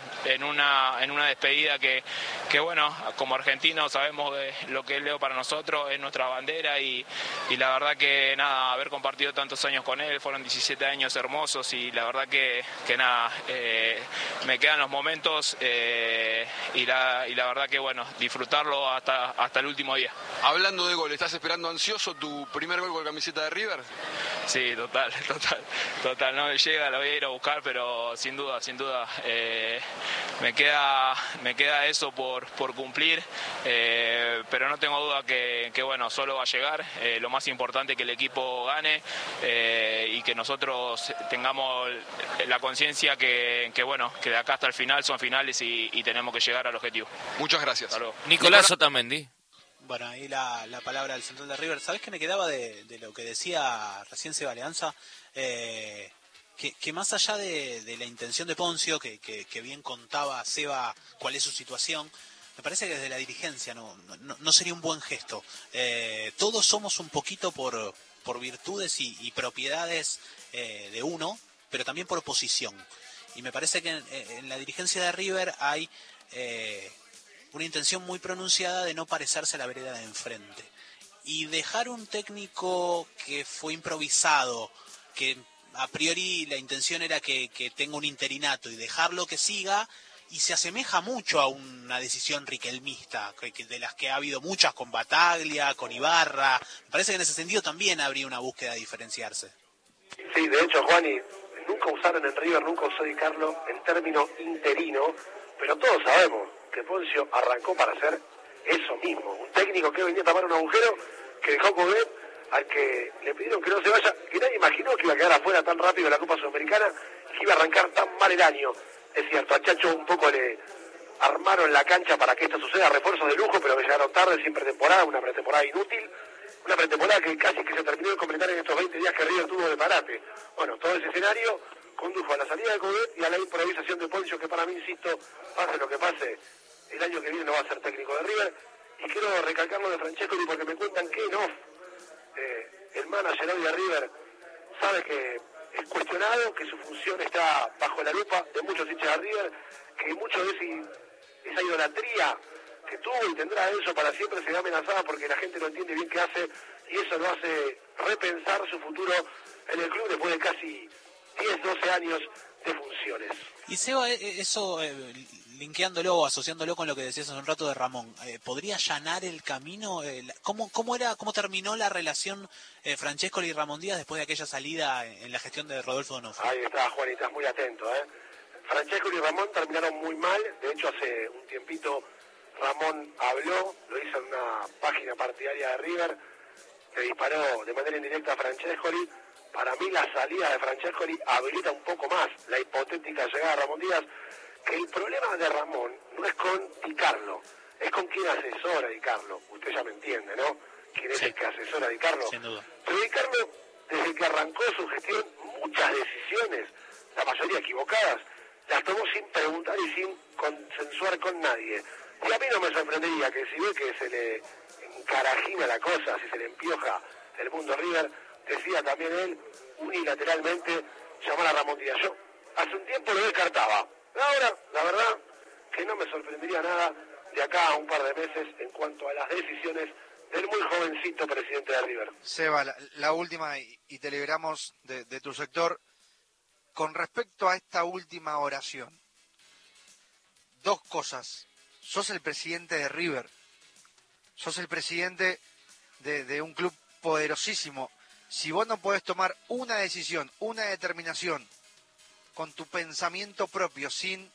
una despedida que bueno, como argentinos sabemos de lo que es Leo para nosotros, es nuestra bandera y la verdad que nada, haber compartido tantos años con él, fueron 17 años hermosos y la verdad que nada, me quedan los momentos y la verdad que bueno, disfrutarlo hasta el último día. Hablando de gol, ¿estás esperando ansioso tu primer gol con camiseta de River? Sí, total, no me llega, lo voy a ir a buscar, pero sin duda, me queda eso por cumplir, pero no tengo duda que bueno, solo va a llegar, lo más importante es que el equipo gane y que nosotros tengamos la conciencia que bueno, que de acá hasta el final son finales y tenemos que llegar al objetivo. Muchas gracias. Nicolás Otamendi. Bueno, ahí la palabra del central de River. ¿Sabés qué me quedaba de lo que decía recién Seba Alianza? Que más allá de la intención de Poncio, que bien contaba Seba cuál es su situación, me parece que desde la dirigencia no sería un buen gesto. Todos somos un poquito por virtudes y propiedades de uno, pero también por posición. Y me parece que en la dirigencia de River hay una intención muy pronunciada de no parecerse a la vereda de enfrente. Y dejar un técnico que fue improvisado, que a priori la intención era que tenga un interinato, y dejarlo que siga, y se asemeja mucho a una decisión riquelmista, de las que ha habido muchas con Bataglia, con Ibarra. Me parece que en ese sentido también habría una búsqueda de diferenciarse. Sí, de hecho, Juani, nunca usaron en River, nunca usó Di Carlo el término interino, pero todos sabemos que Poncio arrancó para hacer eso mismo. Un técnico que venía a tapar un agujero, que dejó Coudet, al que le pidieron que no se vaya, que nadie imaginó que iba a quedar afuera tan rápido de la Copa Sudamericana y que iba a arrancar tan mal el año. Es cierto, a Chacho un poco le armaron la cancha para que esto suceda, refuerzos de lujo, pero que llegaron tarde, sin pretemporada, una pretemporada inútil, una pretemporada que casi que se terminó de completar en estos 20 días que River tuvo de parate. Bueno, todo ese escenario condujo a la salida de Coudet y a la improvisación de Poncio, que para mí, insisto, pase lo que pase, el año que viene no va a ser técnico de River. Y quiero recalcar lo de Francescoli porque me cuentan que no, el manager hoy de River sabe que es cuestionado, que su función está bajo la lupa de muchos hinchas de River, que mucho de esa idolatría que tuvo y tendrá eso para siempre se ve amenazada porque la gente no entiende bien qué hace y eso lo hace repensar su futuro en el club después de casi 10, 12 años de funciones. Y Seba, eso, linkeándolo, asociándolo con lo que decías hace un rato de Ramón, ¿podría allanar el camino? ¿Cómo terminó la relación Francescoli y Ramón Díaz después de aquella salida en la gestión de Rodolfo Donofrio? Ahí está, Juan, y estás muy atento, Francescoli y Ramón terminaron muy mal, de hecho hace un tiempito Ramón habló, lo hizo en una página partidaria de River, le disparó de manera indirecta a Francescoli, para mí la salida de Francescoli habilita un poco más la hipotética llegada de Ramón Díaz, que el problema de Ramón no es con Di Carlo, es con quien asesora a Di Carlo. Usted ya me entiende, ¿no? ¿Quién es el que asesora a Di Carlo? Sin duda. Pero Di Carlo, desde que arrancó su gestión, muchas decisiones, la mayoría equivocadas, las tomó sin preguntar y sin consensuar con nadie. Y a mí no me sorprendería que si ve que se le encarajina la cosa, si se le empioja el mundo River, decida también él unilateralmente llamar a Ramón Díaz. Yo hace un tiempo lo descartaba. Ahora, la verdad, que no me sorprendería nada de acá a un par de meses en cuanto a las decisiones del muy jovencito presidente de River. Seba, la última, y te liberamos de tu sector. Con respecto a esta última oración, dos cosas. Sos el presidente de River, sos el presidente de un club poderosísimo. Si vos no podés tomar una decisión, una determinación con tu pensamiento propio, sin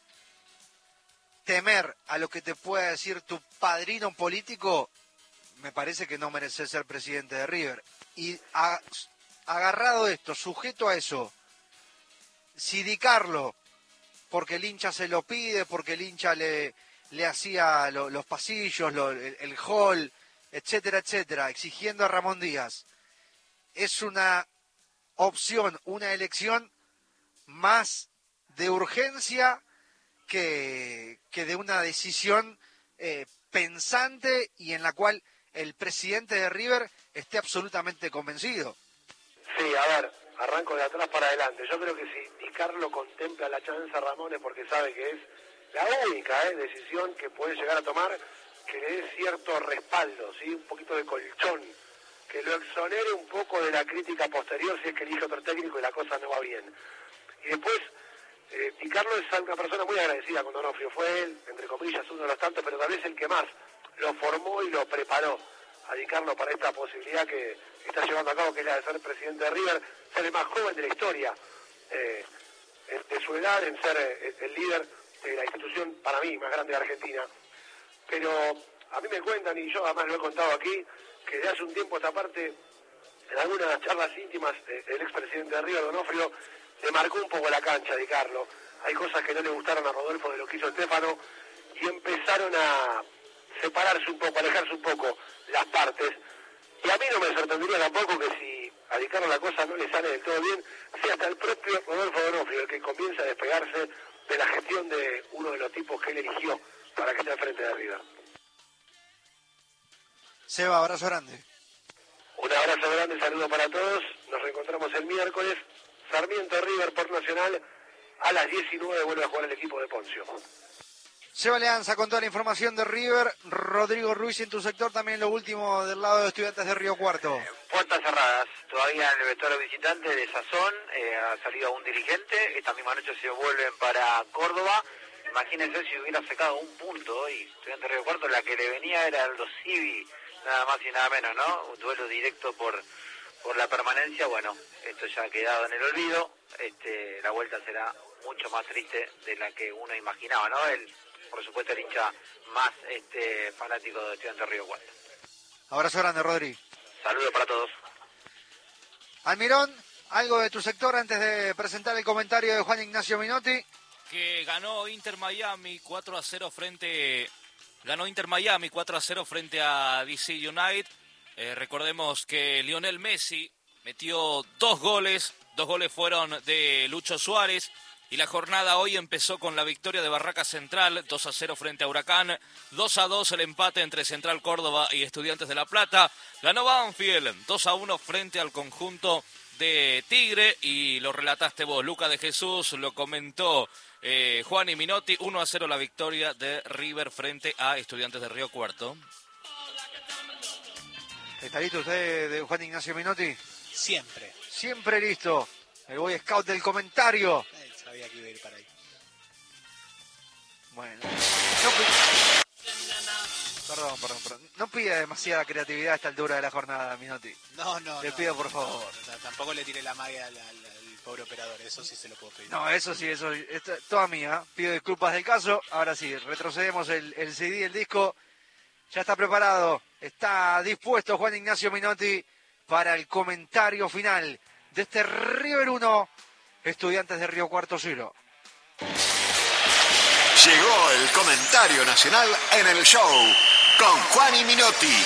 temer a lo que te pueda decir tu padrino político, me parece que no mereces ser presidente de River. Y agarrado esto, sujeto a eso, si Di Carlo, porque el hincha se lo pide, porque el hincha le hacía los pasillos, el hall, etcétera, etcétera, exigiendo a Ramón Díaz, es una opción, una elección más de urgencia que de una decisión pensante y en la cual el presidente de River esté absolutamente convencido. Sí, a ver, arranco de atrás para adelante. Yo creo que si Di Carlo contempla la chanza a Ramón es porque sabe que es la única decisión que puede llegar a tomar que le dé cierto respaldo, ¿sí? Un poquito de colchón, que lo exonere un poco de la crítica posterior si es que elige otro técnico y la cosa no va bien. Y después, Di Carlo es una persona muy agradecida con Donofrio. Fue él, entre comillas, uno de los tantos, pero tal vez el que más lo formó y lo preparó a Di Carlo para esta posibilidad que está llevando a cabo, que es la de ser presidente de River, ser el más joven de la historia de su edad, en ser el líder de la institución, para mí, más grande de Argentina. Pero a mí me cuentan, y yo además lo he contado aquí, que de hace un tiempo a esta parte, en algunas charlas íntimas, el expresidente de River, Donofrio, le marcó un poco la cancha a Di Carlo. Hay cosas que no le gustaron a Rodolfo de lo que hizo Stefano, y empezaron a separarse un poco, alejarse un poco las partes. Y a mí no me sorprendería tampoco que si a Di Carlo la cosa no le sale del todo bien, sea hasta el propio Rodolfo Donofrio el que comienza a despegarse de la gestión de uno de los tipos que él eligió para que esté al frente de River. Seba, abrazo grande. Un abrazo grande, saludo para todos. Nos reencontramos el miércoles. Sarmiento River por Nacional. A las 19 vuelve a jugar el equipo de Poncio. Seba Leanza con toda la información de River. Rodrigo Ruiz, en tu sector también lo último del lado de Estudiantes de Río Cuarto. Puertas cerradas, todavía en el vestuario visitante de Sazón, ha salido un dirigente, esta misma noche se vuelven para Córdoba. Imagínense si hubiera sacado un punto hoy, Estudiantes de Río Cuarto, la que le venía era Aldo Civi, nada más y nada menos, ¿no? Un duelo directo por la permanencia. Bueno, esto ya ha quedado en el olvido, la vuelta será mucho más triste de la que uno imaginaba, ¿no? Por supuesto, el hincha más fanático de Estudiantes de Río Cuarto. Abrazo grande, Rodri. Saludos para todos. Almirón, algo de tu sector antes de presentar el comentario de Juan Ignacio Minotti. Que ganó Inter Miami 4-0 frente a DC United. Recordemos que Lionel Messi metió 2 goles. 2 goles fueron de Lucho Suárez. Y la jornada hoy empezó con la victoria de Barraca Central, 2-0 frente a Huracán, 2-2 el empate entre Central Córdoba y Estudiantes de La Plata. Ganó Banfield, 2-1 frente al conjunto de Tigre, y lo relataste vos, Luca de Jesús, lo comentó Juan y Minotti, 1-0 la victoria de River frente a Estudiantes de Río Cuarto. ¿Está listo usted de Juan Ignacio Minotti? Siempre. Siempre listo. El Boy Scout del comentario. Sabía que iba a ir para ahí. Bueno. Perdón. No pida demasiada creatividad a esta altura de la jornada, Minotti. No. Le pido, por favor. Tampoco le tiré la magia al pobre operador, eso sí se lo puedo pedir. No, eso sí, esto es toda mía. Pido disculpas del caso. Ahora sí, retrocedemos el CD, el disco. Ya está preparado. Está dispuesto Juan Ignacio Minotti para el comentario final de este River 1, Estudiantes de Río Cuarto 0. Llegó el comentario nacional en el show con Juani Minotti.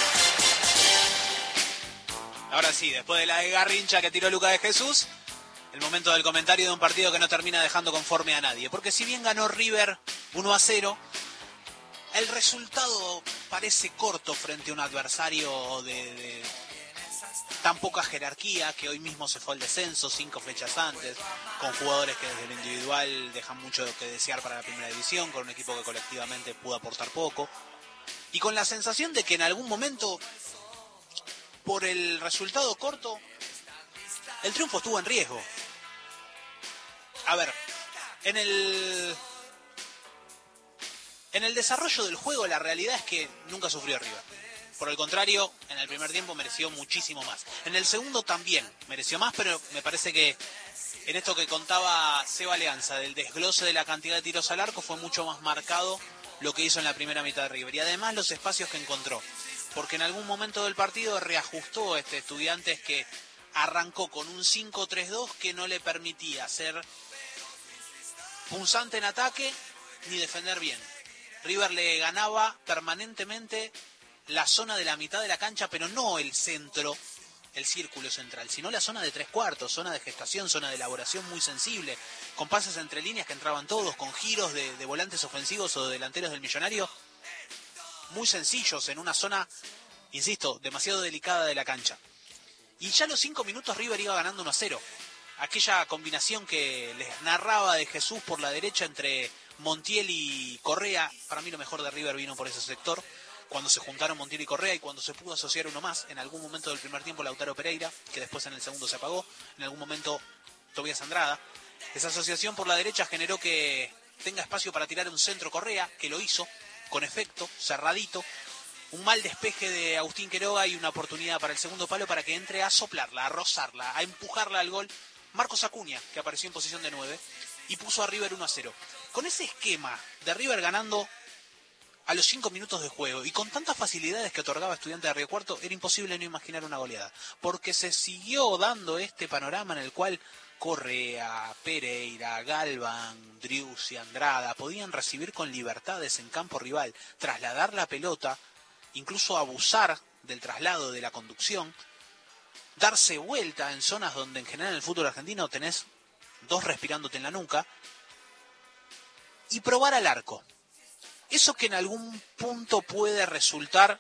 Ahora sí, después de la garrincha que tiró Luca de Jesús, el momento del comentario de un partido que no termina dejando conforme a nadie. Porque si bien ganó River 1-0, el resultado parece corto frente a un adversario de tan poca jerarquía, que hoy mismo se fue al descenso 5 fechas antes, con jugadores que desde lo individual dejan mucho que desear para la primera división, con un equipo que colectivamente pudo aportar poco, y con la sensación de que en algún momento, por el resultado corto, el triunfo estuvo en riesgo. A ver, en el desarrollo del juego la realidad es que nunca sufrió River. Por el contrario, en el primer tiempo mereció muchísimo más. En el segundo también mereció más, pero me parece que en esto que contaba Seba Alianza, del desglose de la cantidad de tiros al arco, fue mucho más marcado lo que hizo en la primera mitad de River. Y además los espacios que encontró. Porque en algún momento del partido reajustó Estudiantes, que arrancó con un 5-3-2 que no le permitía ser punzante en ataque ni defender bien. River le ganaba permanentemente la zona de la mitad de la cancha, pero no el centro, el círculo central, sino la zona de 3/4, zona de gestación, zona de elaboración muy sensible, con pases entre líneas que entraban todos, con giros de volantes ofensivos o de delanteros del Millonario, muy sencillos, en una zona, insisto, demasiado delicada de la cancha. Y ya a los 5 minutos River iba ganando 1-0. Aquella combinación que les narraba de Jesús por la derecha entre Montiel y Correa, para mí lo mejor de River vino por ese sector, cuando se juntaron Montiel y Correa y cuando se pudo asociar uno más, en algún momento del primer tiempo Lautaro Pereira, que después en el segundo se apagó, en algún momento Tobías Andrada. Esa asociación por la derecha generó que tenga espacio para tirar un centro Correa, que lo hizo, con efecto, cerradito, un mal despeje de Agustín Quiroga y una oportunidad para el segundo palo para que entre a soplarla, a rozarla, a empujarla al gol Marcos Acuña, que apareció en posición de 9, y puso a River 1-0. Con ese esquema de River ganando a los 5 minutos de juego y con tantas facilidades que otorgaba Estudiantes de Río Cuarto, era imposible no imaginar una goleada, porque se siguió dando este panorama en el cual Correa, Pereira, Galván, Driussi, Andrada podían recibir con libertades en campo rival, trasladar la pelota, incluso abusar del traslado de la conducción, darse vuelta en zonas donde en general en el fútbol argentino tenés 2 respirándote en la nuca, y probar al arco. Eso que en algún punto puede resultar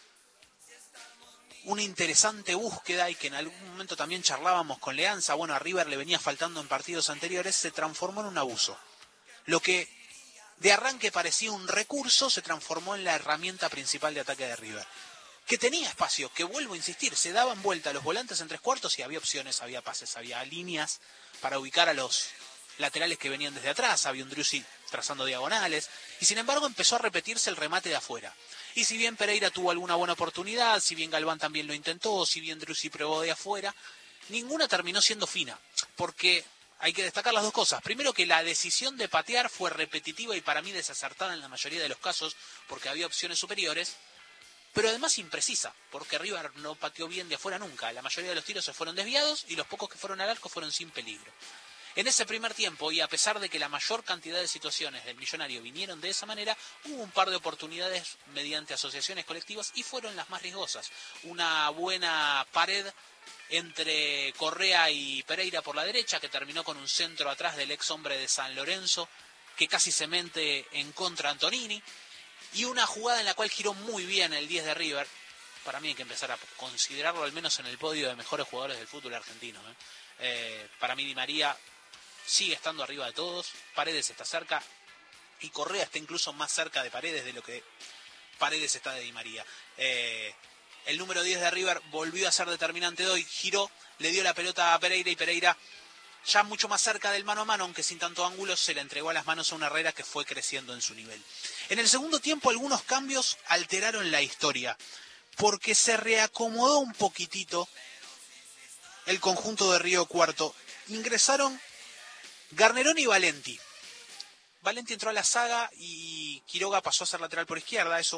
una interesante búsqueda y que en algún momento también charlábamos con Leanza, bueno, a River le venía faltando en partidos anteriores, se transformó en un abuso. Lo que de arranque parecía un recurso se transformó en la herramienta principal de ataque de River. Que tenía espacio, que vuelvo a insistir, se daban vuelta los volantes en 3/4 y había opciones, había pases, había líneas para ubicar a los laterales que venían desde atrás, había un Driussi trazando diagonales, y sin embargo empezó a repetirse el remate de afuera. Y si bien Pereira tuvo alguna buena oportunidad, si bien Galván también lo intentó, si bien Driussi probó de afuera, ninguna terminó siendo fina, porque hay que destacar las dos cosas. Primero, que la decisión de patear fue repetitiva y para mí desacertada en la mayoría de los casos, porque había opciones superiores, pero además imprecisa, porque River no pateó bien de afuera nunca. La mayoría de los tiros se fueron desviados y los pocos que fueron al arco fueron sin peligro. En ese primer tiempo, y a pesar de que la mayor cantidad de situaciones del Millonario vinieron de esa manera, hubo un par de oportunidades mediante asociaciones colectivas y fueron las más riesgosas. Una buena pared entre Correa y Pereira por la derecha, que terminó con un centro atrás del ex hombre de San Lorenzo, que casi se mete en contra Antonini, y una jugada en la cual giró muy bien el 10 de River. Para mí hay que empezar a considerarlo al menos en el podio de mejores jugadores del fútbol argentino. Para mí Di María sigue estando arriba de todos, Paredes está cerca y Correa está incluso más cerca de Paredes de lo que Paredes está de Di María. El número 10 de River volvió a ser determinante hoy, giró, le dio la pelota a Pereira y Pereira, ya mucho más cerca del mano a mano, aunque sin tanto ángulo, se le entregó a las manos a una Herrera que fue creciendo en su nivel. En el segundo tiempo algunos cambios alteraron la historia, porque se reacomodó un poquitito el conjunto de Río Cuarto. Ingresaron Garnerón y Valenti. Valenti entró a la saga y Quiroga pasó a ser lateral por izquierda. Eso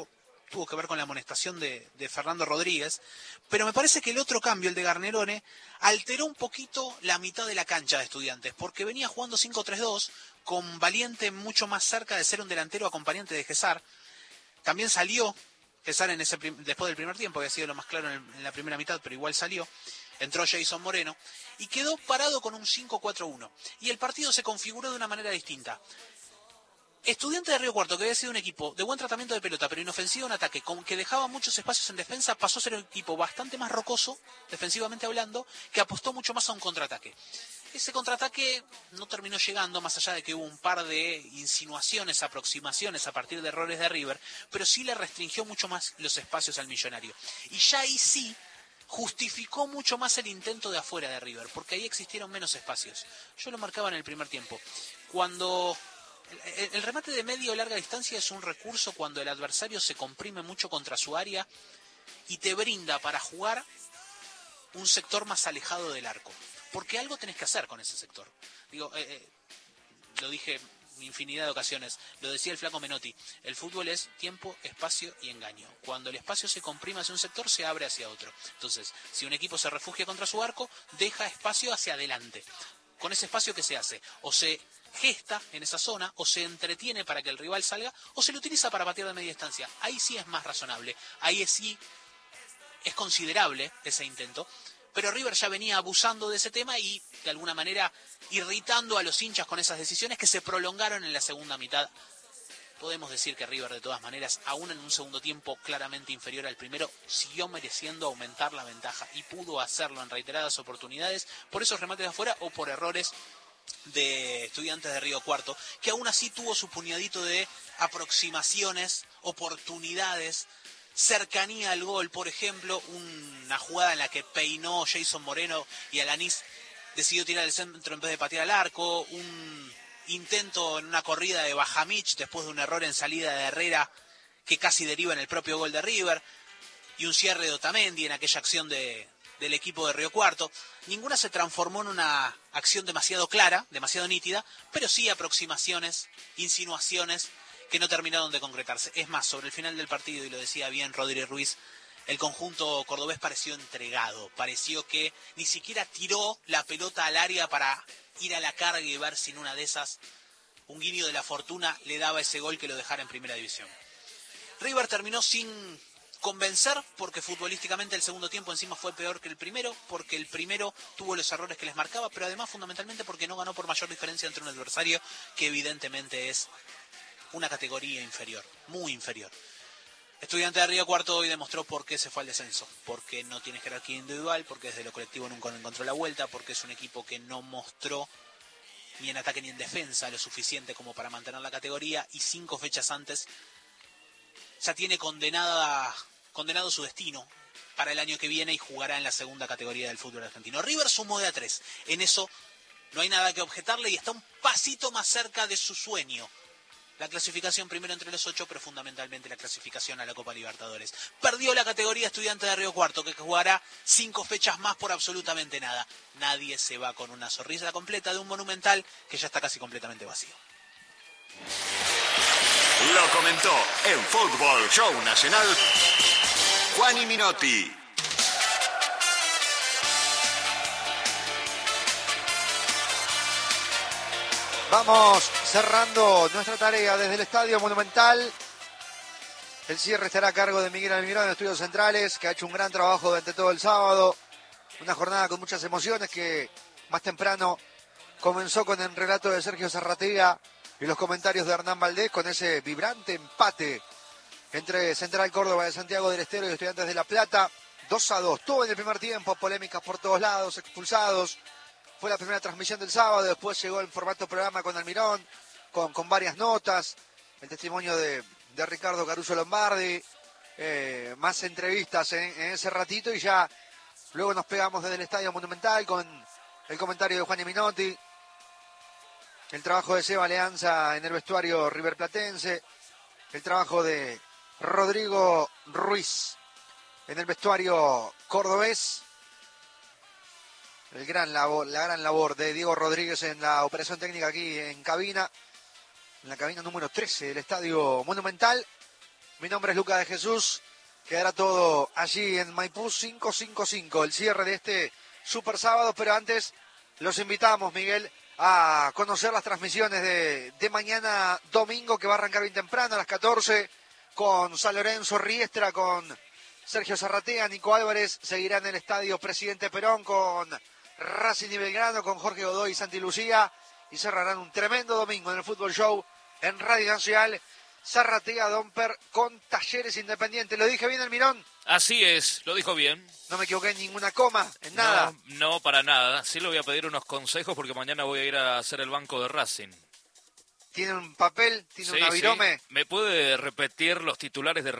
tuvo que ver con la amonestación de Fernando Rodríguez, pero me parece que el otro cambio, el de Garnerone, alteró un poquito la mitad de la cancha de Estudiantes, porque venía jugando 5-3-2, con Valiente mucho más cerca de ser un delantero acompañante de Gesar. También salió Gesar después del primer tiempo, había sido lo más claro en la primera mitad, pero igual salió. Entró Jason Moreno y quedó parado con un 5-4-1. Y el partido se configuró de una manera distinta. Estudiantes de Río Cuarto, que había sido un equipo de buen tratamiento de pelota, pero inofensivo en ataque, que dejaba muchos espacios en defensa, pasó a ser un equipo bastante más rocoso, defensivamente hablando, que apostó mucho más a un contraataque. Ese contraataque no terminó llegando, más allá de que hubo un par de insinuaciones, aproximaciones a partir de errores de River, pero sí le restringió mucho más los espacios al Millonario. Y ya ahí sí justificó mucho más el intento de afuera de River, porque ahí existieron menos espacios. Yo lo marcaba en el primer tiempo. Cuando el remate de media o larga distancia es un recurso cuando el adversario se comprime mucho contra su área y te brinda para jugar un sector más alejado del arco. Porque algo tenés que hacer con ese sector. Lo dije infinidad de ocasiones, lo decía el flaco Menotti, el fútbol es tiempo, espacio y engaño. Cuando el espacio se comprime hacia un sector, se abre hacia otro. Entonces, si un equipo se refugia contra su arco, deja espacio hacia adelante. Con ese espacio, ¿qué se hace? O se gesta en esa zona, o se entretiene para que el rival salga, o se lo utiliza para patear de media distancia. Ahí sí es más razonable, ahí sí es considerable ese intento. Pero River ya venía abusando de ese tema y, de alguna manera, irritando a los hinchas con esas decisiones que se prolongaron en la segunda mitad. Podemos decir que River, de todas maneras, aún en un segundo tiempo claramente inferior al primero, siguió mereciendo aumentar la ventaja y pudo hacerlo en reiteradas oportunidades por esos remates de afuera o por errores de Estudiantes de Río Cuarto, que aún así tuvo su puñadito de aproximaciones, oportunidades, cercanía al gol. Por ejemplo, una jugada en la que peinó Jason Moreno y Alanis decidió tirar el centro en vez de patear al arco, un intento en una corrida de Bajamich después de un error en salida de Herrera que casi deriva en el propio gol de River, y un cierre de Otamendi en aquella acción del equipo de Río Cuarto. Ninguna se transformó en una acción demasiado clara, demasiado nítida, pero sí aproximaciones, insinuaciones que no terminaron de concretarse. Es más, sobre el final del partido, y lo decía bien Rodríguez Ruiz, el conjunto cordobés pareció entregado, pareció que ni siquiera tiró la pelota al área para ir a la carga y ver si en una de esas un guiño de la fortuna le daba ese gol que lo dejara en primera división. River terminó sin convencer, porque futbolísticamente el segundo tiempo encima fue peor que el primero, porque el primero tuvo los errores que les marcaba, pero además fundamentalmente porque no ganó por mayor diferencia entre un adversario que evidentemente es una categoría inferior, muy inferior. Estudiante de Río Cuarto hoy demostró por qué se fue al descenso, porque no tiene jerarquía individual, porque desde lo colectivo nunca encontró la vuelta, porque es un equipo que no mostró ni en ataque ni en defensa lo suficiente como para mantener la categoría, y 5 fechas antes ya tiene condenado su destino para el año que viene y jugará en la segunda categoría del fútbol argentino. River sumó de a 3, en eso no hay nada que objetarle y está un pasito más cerca de su sueño. La clasificación primero entre los 8, pero fundamentalmente la clasificación a la Copa Libertadores. Perdió la categoría Estudiante de Río Cuarto, que jugará 5 fechas más por absolutamente nada. Nadie se va con una sonrisa completa de un Monumental que ya está casi completamente vacío. Lo comentó en Fútbol Show Nacional Juani Minotti. Vamos cerrando nuestra tarea desde el Estadio Monumental. El cierre estará a cargo de Miguel Almirón en Estudios Centrales, que ha hecho un gran trabajo durante todo el sábado. Una jornada con muchas emociones que más temprano comenzó con el relato de Sergio Zarratea y los comentarios de Hernán Valdés, con ese vibrante empate entre Central Córdoba de Santiago del Estero y Estudiantes de La Plata. 2-2, todo en el primer tiempo, polémicas por todos lados, expulsados. Fue la primera transmisión del sábado, después llegó el formato programa con Almirón, con varias notas, el testimonio de Ricardo Caruso Lombardi, más entrevistas en ese ratito, y ya luego nos pegamos desde el Estadio Monumental con el comentario de Juani Minotti, el trabajo de Seba Leanza en el vestuario riverplatense, el trabajo de Rodrigo Ruiz en el vestuario cordobés, la gran labor de Diego Rodríguez en la operación técnica aquí en la cabina número 13 del Estadio Monumental. Mi nombre es Luca de Jesús. Quedará todo allí en Maipú 555, el cierre de este super sábado, pero antes los invitamos, Miguel, a conocer las transmisiones de mañana domingo, que va a arrancar bien temprano a las 14 con San Lorenzo, Riestra, con Sergio Zarratea, Nico Álvarez, seguirá en el estadio Presidente Perón con Racing y Belgrano, con Jorge Godoy y Santi Lucía, y cerrarán un tremendo domingo en el Fútbol Show en Radio Nacional. Zarratea, Domper con Talleres Independiente. ¿Lo dije bien, Almirón? Así es, lo dijo bien. No me equivoqué en ninguna coma, en nada. No, para nada. Sí le voy a pedir unos consejos porque mañana voy a ir a hacer el banco de Racing. ¿Tiene un papel? ¿Tiene una virome? Sí. ¿Me puede repetir los titulares de